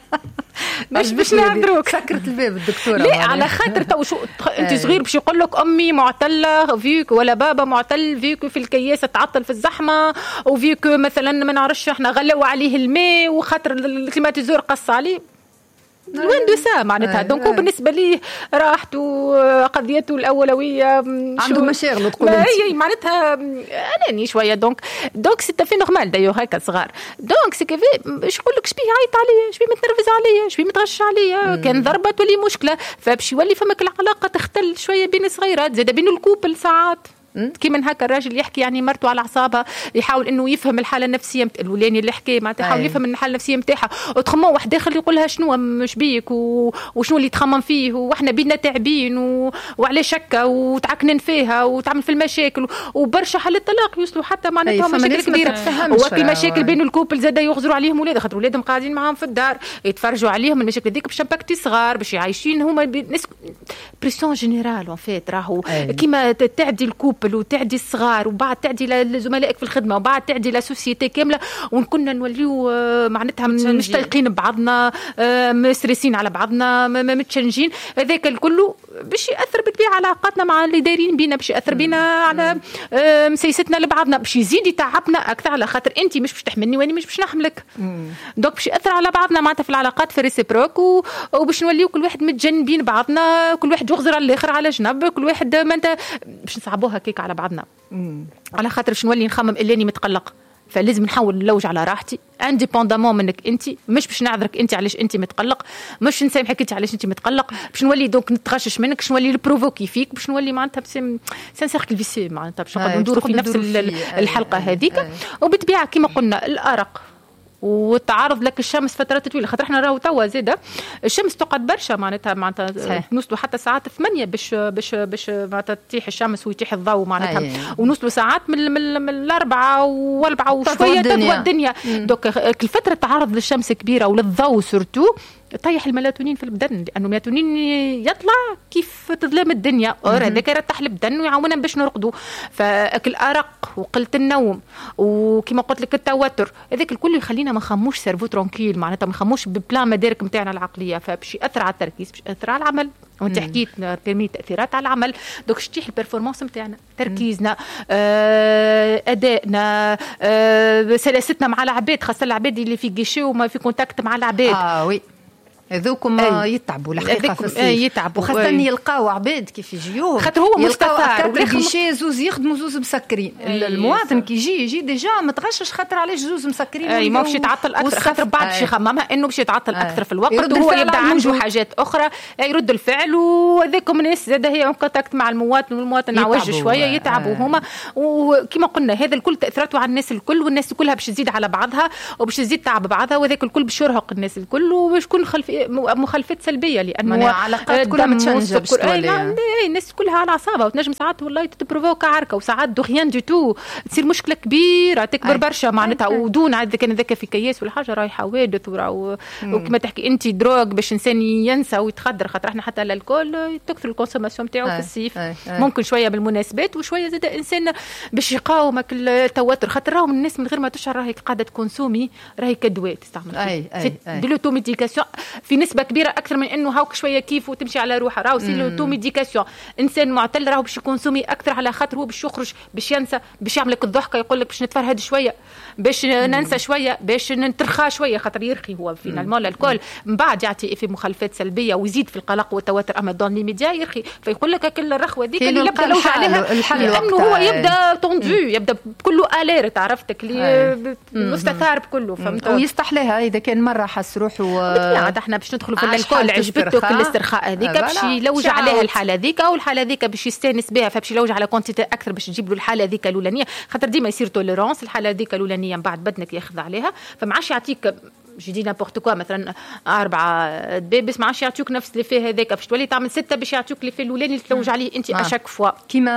Speaker 2: مش باش نعذروك.
Speaker 1: سكرت الباب الدكتوره
Speaker 2: لا على خاطر تو شو انت صغير باش يقول لك امي معتله فيك ولا بابا معتل فيك في الكياسه تعطل في الزحمه وفيك مثلا ما نعرفش احنا غلوا عليه الماء وخاطر الكليماتيزور قص عليه وين دو سا معناتها. دونك بالنسبه لي راحته قضيته الاولويه
Speaker 1: عنده مشاغل تقول انت
Speaker 2: هي معناتها اناني شويه. دونك دونك سي في نورمال دايو هكا صغار. دونك سي كيفي باش يقول لك شبيه عيط عليا شبيه متنرفز عليا شبيه متغش عليا كان ضربه تولي مشكله. فباش يولي فمك العلاقه تختل شويه بين الصغيرات زاد بين الكوبل ساعات كيما هكا الراجل يحكي يعني مرته على اعصابها يحاول انه يفهم الحاله النفسيه الولاني اللي حكى معناتها يحاول يفهم الحاله النفسيه نتاعها وتخمم واحد داخل يقول لها شنو مش بيك و... وشنو اللي تخمم فيه واحنا بينا تعبين و... وعلاش هكا وتعكنن فيها وتعمل في المشاكل وبرشا حالات طلاق يوصلوا حتى معناتها مشاكل كبيره. وفي مشاكل بين الكوبل زاد يغزروا عليهم ولاد خاطر ولادهم قاعدين معاهم في الدار يتفرجوا عليهم المشاكل هذيك باش تبكتي صغار باش يعيشين هما ناس بريسيون جينيرال اون فيت راهو كيما تعدي الكوبل وتعدي الصغار وبعد تعدي لزملائك في الخدمه وبعد تعدي لسوسيتي كامله ونكنا نوليو معناتها مشتلقين ببعضنا مسترسين على بعضنا متشنجين. هذاك الكل باش ياثر بالطبيعه على علاقاتنا مع اللي دايرين بينا باش ياثر بينا على مسيستنا لبعضنا باش يزيد يتعبنا اكثر على خاطر انت مش باش تحملني واني مش باش نحملك. دونك باش ياثر على بعضنا معناتها في العلاقات في ريسيبروك وباش نوليو كل واحد متجنبين بعضنا كل واحد يغزر على الاخر على جنب كل واحد ما انت باش نصعبوها كيك على بعضنا. مم. على خاطر باش نولي نخمم اللي متقلق فلازم نحاول نلوج على راحتي انديبوندامون منك انت مش باش نعذرك انت علاش انت متقلق مش نسامحك انت علاش انت متقلق باش نولي دونك نتغشش منك باش نولي البروفوكي فيك باش نولي معناتها سان سيركل فيسي معناتها باش نقعدوا ندوروا في نفس الحلقه هذيك. وبالطبيعه كما قلنا الارق والتعرض لك الشمس فترات طويله خاطر احنا راهو توا زاده الشمس تقعد برشا معناتها معناتها نوصلوا حتى ساعات ثمانية باش باش باش معناتها تطيح الشمس ويتيح الضوء معناتها ونوصلوا ساعات من من, من الأربعة والأربعة وشويه تطوى الدنيا. دوك الفتره التعرض للشمس كبيره وللضوء سورتو طيح الميلاتونين في البدن لانه الميلاتونين يطلع كيف تظلم الدنيا هذاك يرتاح البدن ويعاوننا باش نرقدوا. فاكل ارق وقله النوم وكما قلت لك التوتر هذاك الكل يخلينا ما نخموش سيرفو ترونكيل معناتها ما نخموش ببلان مدارك نتاعنا العقليه فباش ياثر على التركيز باش ياثر على العمل وانت حكيت كميه تاثيرات على العمل. دوك شتيح البرفورمانس نتاعنا تركيزنا آه، ادائنا آه، سلاستنا مع العباد خاصه العباد اللي في جيشي وما في كونتاكت مع العباد
Speaker 1: اه وي هذوكم يتعبوا الحقيقه في الصيف
Speaker 2: يتعبوا
Speaker 1: وخاصه يلقاو عباد كيف يجيوه
Speaker 2: خاطر هو مستثار
Speaker 1: ولا زوز يخدموا زوز مسكرين. المواطن كي يجي يجي ديجا متغشش خاطر علاش زوز مسكرين
Speaker 2: اي ما باش يتعطل اكثر خاطر بعد باش يخممها انه باش يتعطل اكثر في الوقت وهو يبدا عنده حاجات اخرى يرد الفعل. وهذاكم الناس زاد هي اون كونتاكت مع المواطن والمواطن عوج شويه يتعبوا هما. وكما قلنا هذا الكل تاثيراته على الناس الكل والناس كلها باش تزيد على بعضها وباش تزيد تعب بعضها وذاك الكل باش يرهق الناس الكل وباش يكون خلف مخالفات سلبيه لانه
Speaker 1: علاقات كلها متشنجه
Speaker 2: بالتالي الناس كلها على اعصابها وتنجم ساعات والله تبروفوكا عركه وساعات دو ريان دو تو تصير مشكله كبيره تكبر برشا معناتها ودون عاد كان ذاك في كياس ولا حاجه راهي حوادث و... وكما تحكي انت دروغ باش انسان ينسى ويتخدر خاطر احنا حتى الكول تكثر الكونسوماسيون نتاعو في الصيف ممكن شويه بالمناسبات وشويه زاد انسان باش يقاومك التوتر خاطر راهم الناس من غير ما تشعر راهي قاعده تكونسومي راهي كدواء تستعمل
Speaker 1: اي اي
Speaker 2: دي لوتوميديكاسيون في نسبه كبيره اكثر من انه هاوك شويه كيف وتمشي على روحها. راهو سي لو تو ميديكاسيون. انسان معتل راهو باش يكونسومي اكثر على خاطر هو باش يخرج باش ينسى باش يعمل لك الضحكه يقول لك باش نتفرهد شويه باش ننسى شويه باش نترخى شويه خاطر يرخي هو فينالمون الكل من بعد يعطي في مخالفات سلبيه ويزيد في القلق والتوتر. اما دون لي ميديا يرخي فيقول لك كل الرخوه ذيك اللي يبدا لوج عليها لانه هو يبدا توندو يبدا كله اليرت عرفتك اللي مستثار بكله فهمت
Speaker 1: ويستحليها اذا كان مره حس روحه
Speaker 2: بالطبيعه. احنا باش ندخلوا في الكل عجبته كل الاسترخاء هذيك باش يلوج عليها الحاله ذيك او الحاله ذيك باش يستانس بها فباش يلوج على كونتيتي اكثر باش تجيب له الحاله ذيك الاولانيه خاطر ديما يصير توليرانس الحاله ذيك الاولانيه من بعد بدنك ياخذ عليها فما عادش يعطيك جي دي نابورت كوا مثلا أربعة بس ما عادش يعطيوك نفس اللي فيه هذاك باش تولي تعمل ستة باش يعطيوك اللي فيه الأولاني اللي تلوج عليه أنت أشاك فوا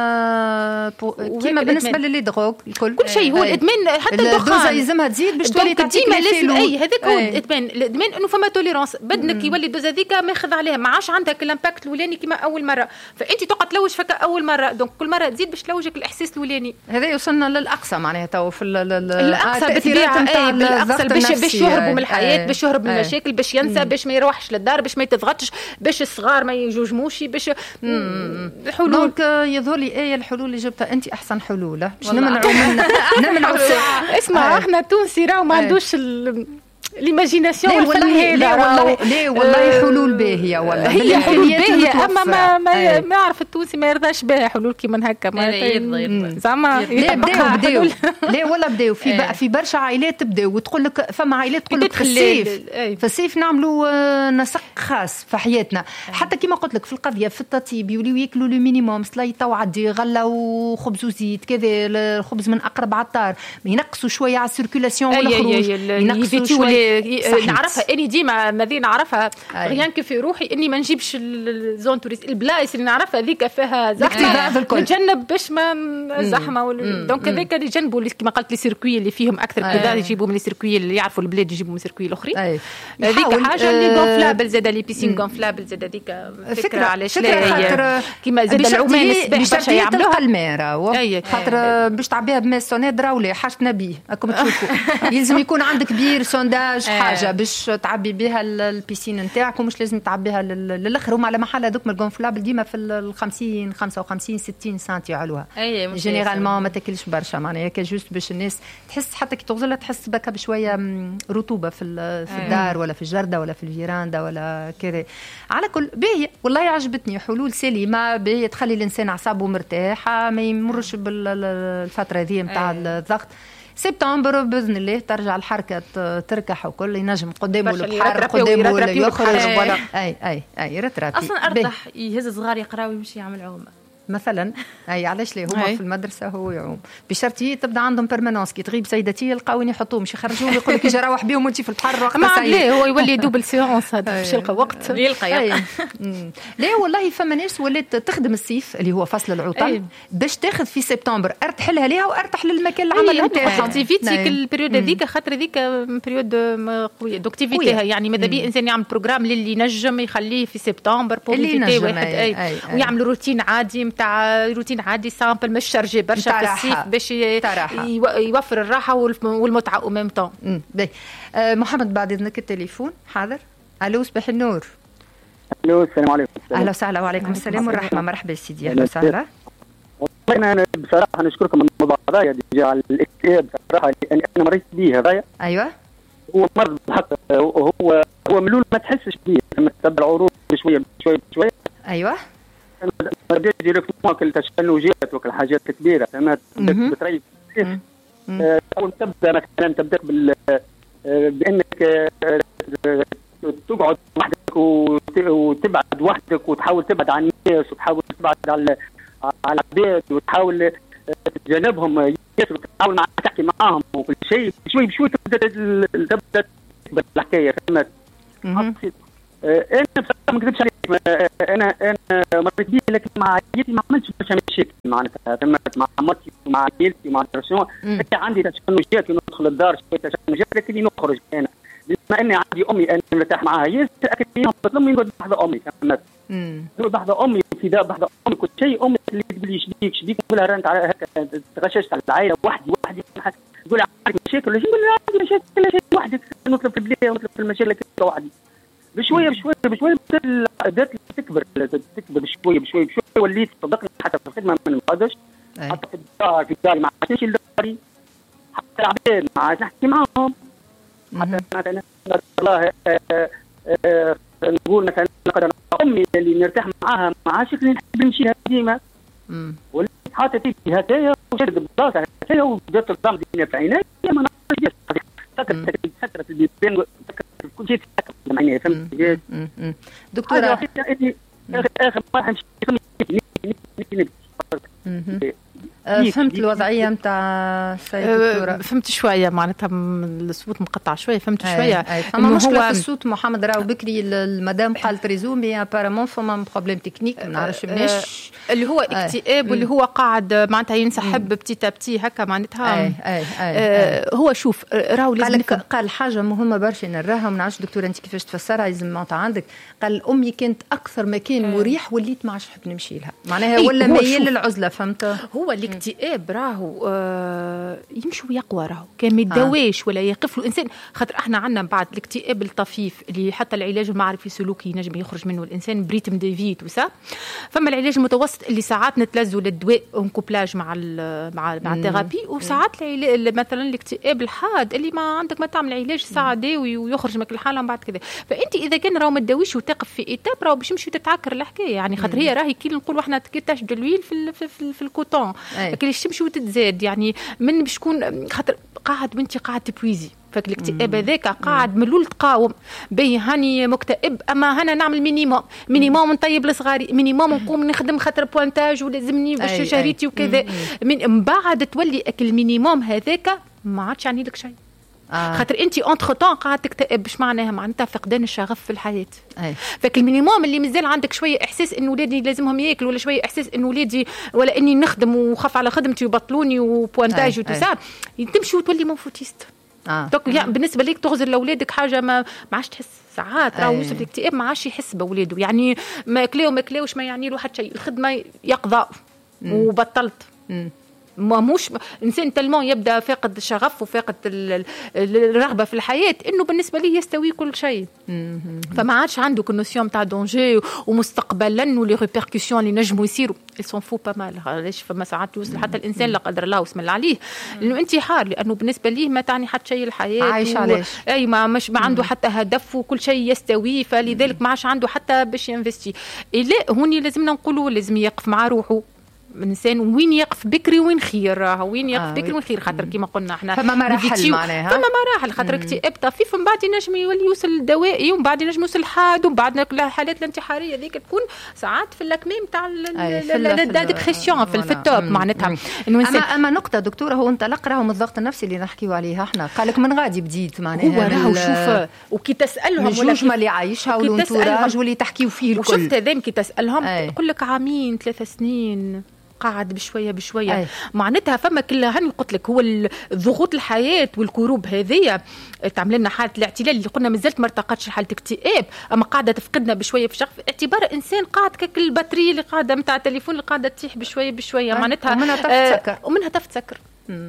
Speaker 1: كيما بو... كيما بالنسبة للي دروغ الكل
Speaker 2: كل شيء هو الإدمان حتى الدخان
Speaker 1: الدوزة يلزمها تزيد باش تولي تعطيك
Speaker 2: ديما لازم أي هذاك هو الإدمان. الإدمان إنه فما توليرانس بدنك يولي الدوزة ذيك ماخذ عليها ما عادش عندك الإمباكت الأولاني كيما أول مرة فأنت تقعد تلوج فك أول مرة دونك كل مرة تزيد باش تلوجك الإحساس الأولاني.
Speaker 1: هذا يوصلنا للأقصى معناها تو في
Speaker 2: الأقصى بالطبيعة بالأقصى باش باش يهربوا من الحياة باش يهرب من المشاكل باش ينسى باش ما يروحش للدار باش ما يتضغطش باش الصغار ما يجوجموش باش
Speaker 1: حلول. دونك يظهر لي ايه الحلول اللي جبتها انت احسن حلول باش نمنعوا من نمنعوا
Speaker 2: اسمع احنا تونسي راهو ما عندوش ليماجيناسيون
Speaker 1: والله لا والله لا والله حلول باهيه والله
Speaker 2: هي حلول باهيه اما ما ما, ما يعرف التونسي ما يرضاش بها حلول كيما هكا ما زعما
Speaker 1: لا بداو بداو لا والله بداو في في برشا عائلات بداو وتقول لك فما عائلات تقول لك في الصيف في الصيف نعملوا نسق خاص في حياتنا حتى كيما قلت لك في القضيه في التطيب يوليو ياكلوا لو مينيموم سلايطه وعدي غله وخبز وزيت كذا الخبز من اقرب عطار ينقصوا شويه على السيركولاسيون والخروج ينقصوا شويه
Speaker 2: نعرفها اني ديما ماذا نعرفها غيان كيف روحي اني ما نجيبش الزون توريست البلايص اللي نعرفها ذيك فيها زحمه نتجنب باش ما زحمه دونك هذاك اللي جنبوا كما قلت لي سيركوي اللي فيهم اكثر كذا يجيبوا من السيركوي اللي يعرفوا البلاد يجيبوا من السيركوي الاخرين هذيك حاجه اللي غونفلابل زاد لي بيسين غونفلابل زاد هذيك فكره علاش لا كيما زاد العمان السباح باش يعملوها
Speaker 1: الماء خاطر باش تعبيها بماء سونيدرا ولا حاجتنا بيه راكم تشوفوا يلزم يكون عندك بير سونداج حاجه باش تعبي بها البيسين نتاعك ومش لازم تعبيها للاخر هما على محل هذوك من الغونفلابل ديما في ال خمسين خمسة وخمسين ستين سنتي علوها جينيرالمون ما تاكلش برشا معناها هكا جوست باش الناس تحس حتى كي تغزلها تحس بكا بشويه رطوبه في في الدار ولا في الجرده ولا في الفيراندا ولا كذا. على كل باهيه والله عجبتني حلول سليمه باهيه تخلي الانسان اعصابه مرتاحه ما يمرش بالفتره ذي نتاع الضغط. سبتمبر باذن الله ترجع الحركه تركح وكل ينجم قدامه البحر قدامه ولا يخرج ولا اي اي اي رترابي
Speaker 4: اصلا ارتاح يهز صغار يقراو ويمشي يعمل عومه
Speaker 1: مثلا اي علاش ليه هما في المدرسه هو يعوم بشرط تبدا عندهم بيرمانونس كي تغيب سيدتي يلقاوين يحطوهم مش يخرجوهم يقول لك يجي روح بيهم وانت في البحر وقت
Speaker 2: ما ليه هو يولي دوبل سيونس هذا باش يلقى وقت
Speaker 4: يلقى
Speaker 1: لا والله فما ناس ولات تخدم الصيف اللي هو فصل العطل باش تاخذ في سبتمبر ارتاح لها ليها وارتاح للمكان العمل نتاعها
Speaker 2: اكتيفيتي البريود هذيك خاطر هذيك بريود قويه دوكتيفيتيها يعني ماذا بيه انسان يعمل بروجرام للي ينجم يخليه في سبتمبر بوفيتي واحد ويعمل روتين عادي نتاع روتين عادي سامبل مش شارجي برشا في الصيف باش يوفر الراحه والمتعه او ميم طون.
Speaker 1: أه محمد بعد اذنك التليفون حاضر. الو صباح النور.
Speaker 6: الو السلام عليكم.
Speaker 1: اهلا وسهلا وعليكم السلام والرحمه مرحبا سيدي اهلا وسهلا.
Speaker 6: والله انا بصراحه نشكركم على الموضوع هذا على الاكتئاب بصراحه لان انا مريت به هذايا.
Speaker 1: ايوه
Speaker 6: هو مرض حتى هو هو ملول ما تحسش به لما تتبع العروض شويه شويه شويه.
Speaker 1: ايوه
Speaker 6: بديت ديريكتومون كل تشنجات وكل حاجات كبيره فما بتريف اول تبدا مثلا تبدا بال بانك تقعد وحدك وتبعد وحدك وتحاول تبعد عن الناس وتحاول تبعد على على العباد وتحاول تتجنبهم وتحاول معك تحكي معاهم وكل شيء شوي بشوي تبدا تبدا بالحكايه فهمت. انا بصراحه ما نكذبش عليك انا انا مريت بيه لكن مع عائلتي ما عملتش برشا مشاكل معناتها تمت مع مرتي ومع عائلتي ومع الدرسون عندي تشنجات ندخل الدار شويه تشنجات لكني نخرج انا بما اني عندي امي انا مرتاح معاها ياسر اكيد بطلب نقعد بحذا امي فهمت نقعد بحذا امي وفداء بحذا امي كل شيء امي اللي تقول لي شبيك شبيك نقول لها رانت على هكا تغششت على العائله وحدي وحدي تقول عندي مشاكل ولا نقول لها عندي مشاكل كل شيء وحدك نطلب في البلاد ونطلب في المشاكل كلها وحدي بشويه بشويه بشويه بدات تكبر تكبر بشويه بشويه بشويه وليت صدقني حتى في الخدمه ما نقعدش حتى في الدار في الدار ما عادش داري حتى العباد ما عادش نحكي معاهم حتى مثلا الله نقول مثلا قد امي اللي نرتاح معاها ما عادش نحب نمشي ديما وليت حاطه في هكايا وشد بلاصه هكايا وبدات تضم الدنيا في عيني ما نعرفش سكرت سكرت البيبان كل شيء سكر معناها فهمت
Speaker 1: دكتوره
Speaker 6: اخر واحد
Speaker 1: فهمت الوضعيه نتاع السيد
Speaker 2: فهمت شويه معناتها الصوت مقطع شويه فهمت شويه
Speaker 1: انه مشكله في الصوت. محمد راهو بكري المدام قالت ريزومي ابارامون فما بروبليم تكنيك ما نعرفش مناش
Speaker 2: اللي هو اكتئاب واللي هو قاعد معناتها ينسحب بتيتا بتي هكا معناتها
Speaker 1: أي أي أي
Speaker 2: هو شوف راهو لازم
Speaker 1: قال حاجه مهمه برشا نراها ما نعرفش دكتوره انت كيفاش تفسرها لازم معناتها عندك قال امي كانت اكثر مكان مريح وليت ما عادش نحب نمشي لها معناها ولا ميال للعزله فهمت
Speaker 2: هو الاكتئاب راهو آه يمشي ويقوى راهو كان ما يداواش ولا يقف له انسان خاطر احنا عندنا بعد الاكتئاب الطفيف اللي حتى العلاج المعرفي السلوكي ينجم يخرج منه الانسان بريتم دي فيت وسا فما العلاج المتوسط اللي ساعات نتلزوا للدواء اون كوبلاج مع ال مع مع الثيرابي وساعات مثلا الاكتئاب الحاد اللي ما عندك ما تعمل علاج ساعه داوي ويخرج منك الحاله من بعد كذا فانت اذا كان راهو ما تداويش وتقف في ايتاب راهو باش يمشي تتعكر الحكايه يعني خاطر هي راهي كي نقولوا احنا كيتاش دلويل في في, في, في الكوتون لكن تمشي وتتزاد يعني من باش تكون خاطر قاعد وانت قاعد تبويزي فك الاكتئاب هذاك قاعد ملول تقاوم بي هاني مكتئب اما هنا نعمل مينيموم مينيموم نطيب لصغاري مينيموم نقوم نخدم خاطر بوانتاج ولازمني باش شهريتي وكذا من بعد تولي اكل مينيموم هذاك ما عادش يعني لك شيء آه. خاطر انت اونتر طون قاعد تكتئب باش معناها معناتها فقدان الشغف في الحياه فك المينيموم اللي مازال عندك شويه احساس انه ولادي لازمهم ياكلوا ولا شويه احساس انه ولادي ولا اني نخدم وخاف على خدمتي وبطلوني وبوانتاج وتسا تمشي وتولي موفوتيست آه. يعني بالنسبه ليك تغزر لاولادك حاجه ما ما عادش تحس ساعات راهو يوصل الاكتئاب ما عادش يحس باولاده يعني ما كلاو ما كلاوش ما يعني له حتى شيء الخدمه يقضى وبطلت مم. ما موش انسان تلمون يبدا فاقد الشغف وفاقد الرغبه في الحياه انه بالنسبه ليه يستوي كل شيء فما عادش عنده النوسيون تاع دونجي ومستقبلا ولي ريبيركسيون اللي نجموا يصيروا سون فو با مال علاش فما ساعات يوصل حتى الانسان لا قدر الله واسم الله عليه انه انتحار لانه بالنسبه ليه ما تعني حتى شيء الحياه
Speaker 1: عايش و... علاش
Speaker 2: اي ما مش ما عنده حتى هدف وكل شيء يستوي فلذلك ما عادش عنده حتى باش ينفستي لا هوني لازمنا نقولوا لازم يقف مع روحه الانسان وين يقف بكري وين خير وين يقف آه بكري وين خير خاطر كيما قلنا احنا
Speaker 1: فما مراحل معناها
Speaker 2: فما مراحل خاطر اكتئاب طفيف من بعد ينجم يولي يوصل دوائي ومن بعد ينجم يوصل حاد ومن بعد الحالات الانتحاريه ذيك تكون ساعات في الكميم تاع الديبرسيون في, في التوب معناتها
Speaker 1: انه اما اما نقطه دكتوره هو انطلق راهو من الضغط النفسي اللي نحكيو عليها احنا قالك من غادي بديت معناها
Speaker 2: هو راهو شوف وكي تسالهم
Speaker 1: ولا كيما اللي عايشها والانتوراج واللي تحكيو فيه الكل
Speaker 2: وشفت هذا كي تسالهم يقول لك عامين ثلاثة سنين قاعد بشويه بشويه أي. معناتها فما كلها هني قلت لك هو الضغوط الحياه والكروب هذه تعمل لنا حاله الاعتلال اللي قلنا مازالت ما ارتقتش حاله اكتئاب اما قاعده تفقدنا بشويه في الشغف اعتبار انسان قاعد كك البطاريه اللي قاعده نتاع التليفون اللي قاعده تطيح بشويه بشويه معناتها
Speaker 1: ومنها تفتسكر
Speaker 2: آه ومنها تفتسكر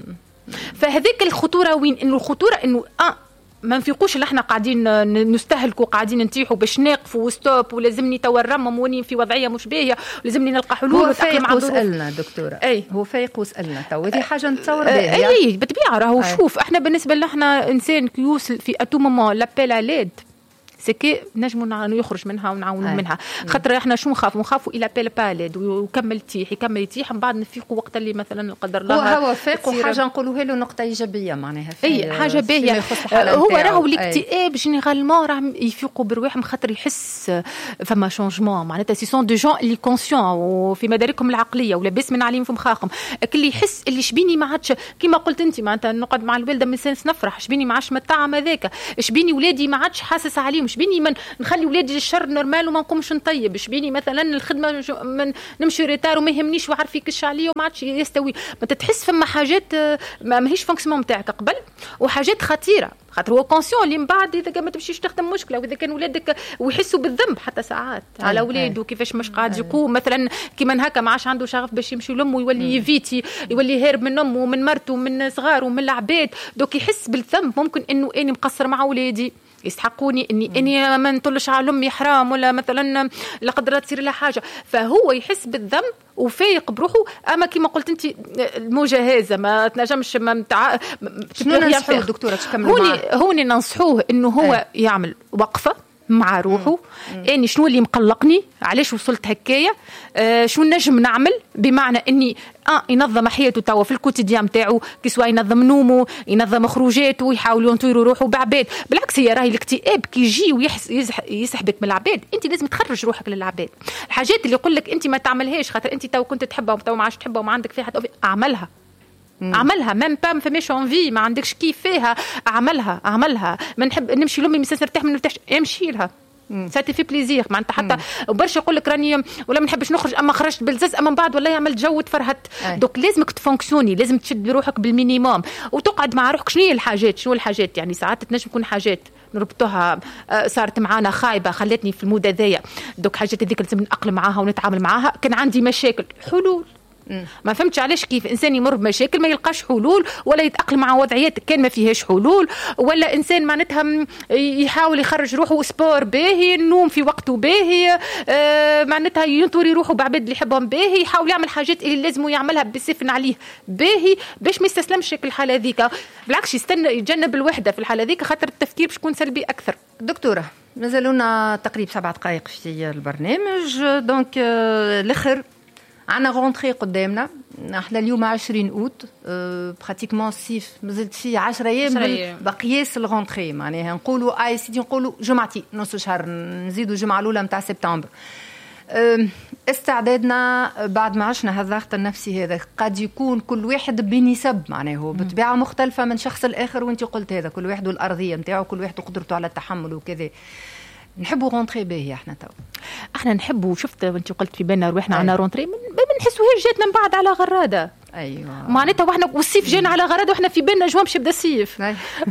Speaker 2: فهذيك الخطوره وين انه الخطوره انه اه ما نفيقوش اللي احنا قاعدين نستهلكوا قاعدين نتيحوا باش نقفوا وستوب ولازمني تو نرمم وني في وضعيه مش باهيه ولازمني نلقى حلول
Speaker 1: وتاقلم مع الظروف. وسالنا دكتوره
Speaker 2: اي
Speaker 1: هو فايق وسالنا تو هذه حاجه نتصور بها
Speaker 2: اي بالطبيعه راهو شوف احنا بالنسبه لنا احنا انسان يوصل في اتو مومون لابيل على سكي نجموا يخرج منها ونعاونوا منها خاطر احنا شو نخافوا نخافوا الى بيل بالد ويكمل تيح يكمل يتيح من بعد نفيقوا وقت اللي مثلا قدر الله
Speaker 1: هو هو فاق وحاجه نقولوها له نقطه ايجابيه معناها
Speaker 2: اي حاجه باهيه هو راهو الاكتئاب جينيرالمون راه يفيقوا برواحهم خاطر يحس فما شونجمون معناتها سي سون دو جون اللي كونسيون وفي مداركهم العقليه ولا بس من عليهم في مخاخهم اللي يحس اللي شبيني ما عادش كيما قلت انت معناتها نقعد مع الوالده من سنس نفرح شبيني ما عادش متعم هذاك شبيني ولادي ما عادش حاسس عليهم شبيني من نخلي ولادي الشر نورمال وما نقومش نطيب شبيني مثلا الخدمه من نمشي ريتار وما يهمنيش وعارف يكش عليا وما عادش يستوي ما تتحس فما حاجات ما ماهيش فونكسيون نتاعك قبل وحاجات خطيره خاطر هو كونسيون اللي من بعد اذا ما تمشيش تخدم مشكله واذا كان ولادك ويحسوا بالذنب حتى ساعات على اولاده كيفاش مش قاعد يقوم مثلا كيما هكا ما عادش عنده شغف باش يمشي لامه يولي يفيتي يولي هارب من امه ومن مرته ومن صغاره ومن العباد دوك يحس بالذنب ممكن انه اني مقصر مع اولادي يستحقوني اني اني ما نطلش على امي حرام، ولا مثلا لا قدر الله تصير لها حاجه، فهو يحس بالذنب وفايق بروحه. اما كما قلت انت المجاهزه ما تنجمش ما متع...
Speaker 1: شنو ننصحوه دكتوره تكمل
Speaker 2: هوني هوني ننصحوه انه هو أي. يعمل وقفه مع روحه، اني شنو اللي مقلقني، علاش وصلت هكايا، آه شو نجم نعمل، بمعنى اني اه ينظم حياته توا في الكوتيديان نتاعو، كسوا ينظم نومه، ينظم خروجاته، يحاول ينطر روحه بعباد. بالعكس هي راهي الاكتئاب كي يجي ويسحبك من العباد، انت لازم تخرج روحك للعباد. الحاجات اللي يقول لك انت ما تعملهاش خاطر انت تو كنت تحبها وتو ما عادش تحبها وما عندك فيها حتى اعملها. مم. اعملها ميم با ما فماش انفي، ما عندكش كيف فيها، اعملها اعملها ما نحب نمشي لامي مساس نرتاح من نرتاحش، امشي لها ساتي في بليزير. ما انت حتى وبرشا يقول لك راني ولا ما نحبش نخرج، اما خرجت بالزز، اما من بعد والله عملت جو وتفرهت. دوك لازمك تفونكسيوني، لازم تشد روحك بالمينيموم وتقعد مع روحك. شنو هي الحاجات شنو الحاجات يعني ساعات تنجم تكون حاجات نربطوها صارت معانا خايبه خلتني في المود هذايا، دوك حاجات هذيك لازم نتاقلم معاها ونتعامل معاها. كان عندي مشاكل، حلول. ما فهمتش علاش كيف انسان يمر بمشاكل ما يلقاش حلول ولا يتاقلم مع وضعيات كان ما فيهاش حلول، ولا انسان معناتها يحاول يخرج روحه سبور باهي، النوم في وقته باهي، آه معناتها ينطري روحه بعباد اللي يحبهم باهي، يحاول يعمل حاجات اللي لازم يعملها بسفن عليه باهي باش ما يستسلمش الحاله ذيك. بالعكس يستنى يتجنب الوحده في الحاله ذيك خاطر التفكير باش يكون سلبي اكثر.
Speaker 1: دكتوره مازالونا تقريبا سبعة دقائق في البرنامج، دونك آه الاخر عنا غونتري قدامنا. احنا اليوم عشرين اوت، أه براتيكمون الصيف مازلت فيه عشرة ايام بقياس الغونتري، معناها نقولوا اي سيدي نقولوا جمعتي نص شهر، نزيدوا الجمعه الاولى نتاع سبتمبر. أه استعدادنا بعد ما عشنا هذا الضغط النفسي هذا قد يكون كل واحد بنسب، معناه هو بطبيعه مختلفه من شخص الاخر، وانت قلت هذا كل واحد والارضيه نتاعو، كل واحد وقدرته على التحمل وكذا. نحبوا رونتري باهي احنا تو
Speaker 2: احنا نحبوا. شفت وانت قلت في بالنا روحنا عنا رونتري ما بنحسوهاش جاتنا من بعد على غراده.
Speaker 1: ايوه
Speaker 2: معناتها واحنا والصيف جانا على غراده واحنا في بالنا جوا باش يبدا الصيف.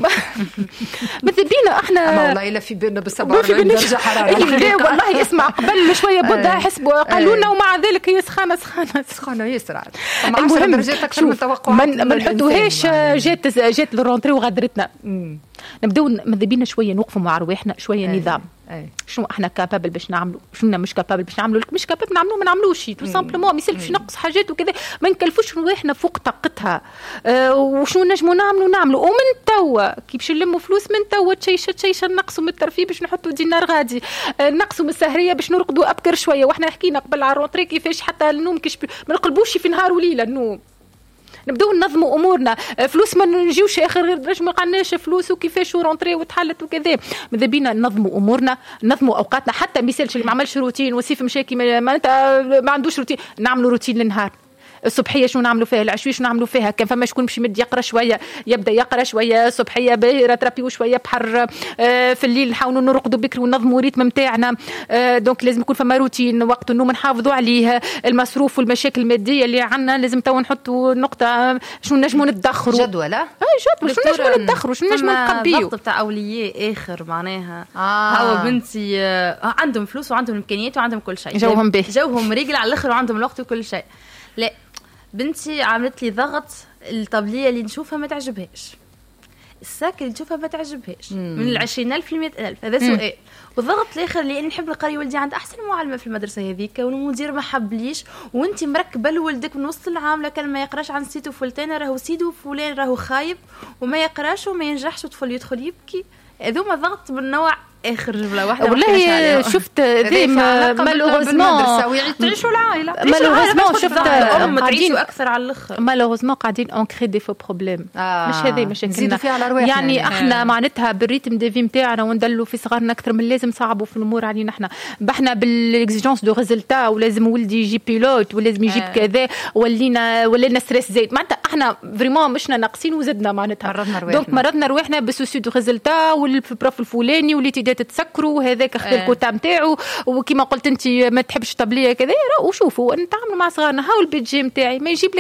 Speaker 2: مثل بينا احنا
Speaker 1: اما والله الا في بالنا بالسبعة درجه حراره.
Speaker 2: لا والله اسمع قبل شويه بدا حسبوا قالوا لنا ومع ذلك هي سخانه سخانه
Speaker 1: سخانه ياسر. المهم درجات اكثر من التوقع
Speaker 2: ما نحطوهاش. جات جات الرونتري وغدرتنا. نبداو ماذا بينا شويه نوقفوا مع رواحنا شويه. أي. نظام أي. شنو احنا كابابل باش نعملوا، شنو مش كابابل باش نعملوا، مش كابابل نعملوا ما نعملوش تو سامبلومون. ما يسالش نقص حاجات وكذا، ما نكلفوش رواحنا فوق طاقتها. أه وشنو نجموا نعملوا نعملوا ومن توا كي باش نلموا فلوس من توا تشيشه تشيشه نقصوا من الترفيه باش نحطوا دينار غادي، أه نقصوا من السهريه باش نرقدوا ابكر شويه. واحنا حكينا قبل على الرونتري كيفاش حتى النوم كيش ما نقلبوش في نهار وليله النوم. نبداو ننظموا امورنا، فلوس ما نجيوش اخر غير ما قالناش فلوس وكيفاش ورونتري وتحلت وكذا. ماذا بينا ننظموا امورنا، ننظموا اوقاتنا. حتى مثالش اللي ما عملش روتين وسيف مشاكي ما, ما انت ما عندوش روتين، نعملوا روتين للنهار. الصبحيه شنو نعملوا فيها، العشويه شنو نعملوا فيها. كان فما شكون مش مد يقرا شويه يبدا يقرا شويه صبحيه باهي ترابيو شويه بحر. آه في الليل نحاولوا نرقدوا بكري وننظموا ريتم نتاعنا. آه دونك لازم يكون فما روتين، وقت النوم نحافظوا عليه. المصروف والمشاكل الماديه اللي عندنا لازم تو نحطوا نقطه شنو نجموا ندخروا
Speaker 1: جدول. اه
Speaker 2: جدول شنو نجموا ندخروا شنو نجموا نقبيو.
Speaker 4: الضغط تاع اولياء اخر معناها آه. هاو بنتي آه عندهم فلوس وعندهم امكانيات وعندهم كل شيء،
Speaker 2: جوهم باهي
Speaker 4: جوهم رجل على الاخر وعندهم الوقت وكل شيء. لا بنتي عملت لي ضغط، الطبلية اللي نشوفها ما تعجبهاش، الساك اللي نشوفها ما تعجبهاش. مم. من العشرين ألف لمئة ألف هذا سؤال. والضغط الآخر اللي نحب نقري ولدي عند أحسن معلمة في المدرسة هذيك والمدير ما حبليش، وانت مركبة لولدك من وسط العام لكن ما يقراش عن سيدو فلان راهو سيدو فلان راهو خايب وما يقراش وما ينجحش وطفل يدخل يبكي. هذوما ضغط من نوع اخر جمله واحده.
Speaker 2: والله شفت ذي مالوغوزمون
Speaker 1: تعيشوا العائله
Speaker 2: مالوغوزمون شفت
Speaker 4: قاعدين اكثر على الاخر.
Speaker 2: مالوغوزمون قاعدين اونكري دي فو بروبليم. آه. مش هذه مشاكلنا
Speaker 1: يعني,
Speaker 2: يعني احنا معناتها بالريتم دي في نتاعنا وندلوا في صغارنا اكثر من لازم صعبوا في الامور علينا احنا. بحنا بالاكزيجونس دو ريزلتا ولازم ولدي يجيب بيلوت ولازم يجيب آه. كذا ولينا ولينا ستريس زايد. معناتها احنا فريمون مشنا ناقصين وزدنا معناتها دونك مرضنا رواحنا بسوسي دو ريزلتا والبروف الفلاني واللي تسكروا هذاك اختار الكوتا نتاعو. وكما قلت انت ما تحبش طبليه كذا وشوفوا نتعاملوا مع صغارنا. هاو البيت جي نتاعي ما يجيب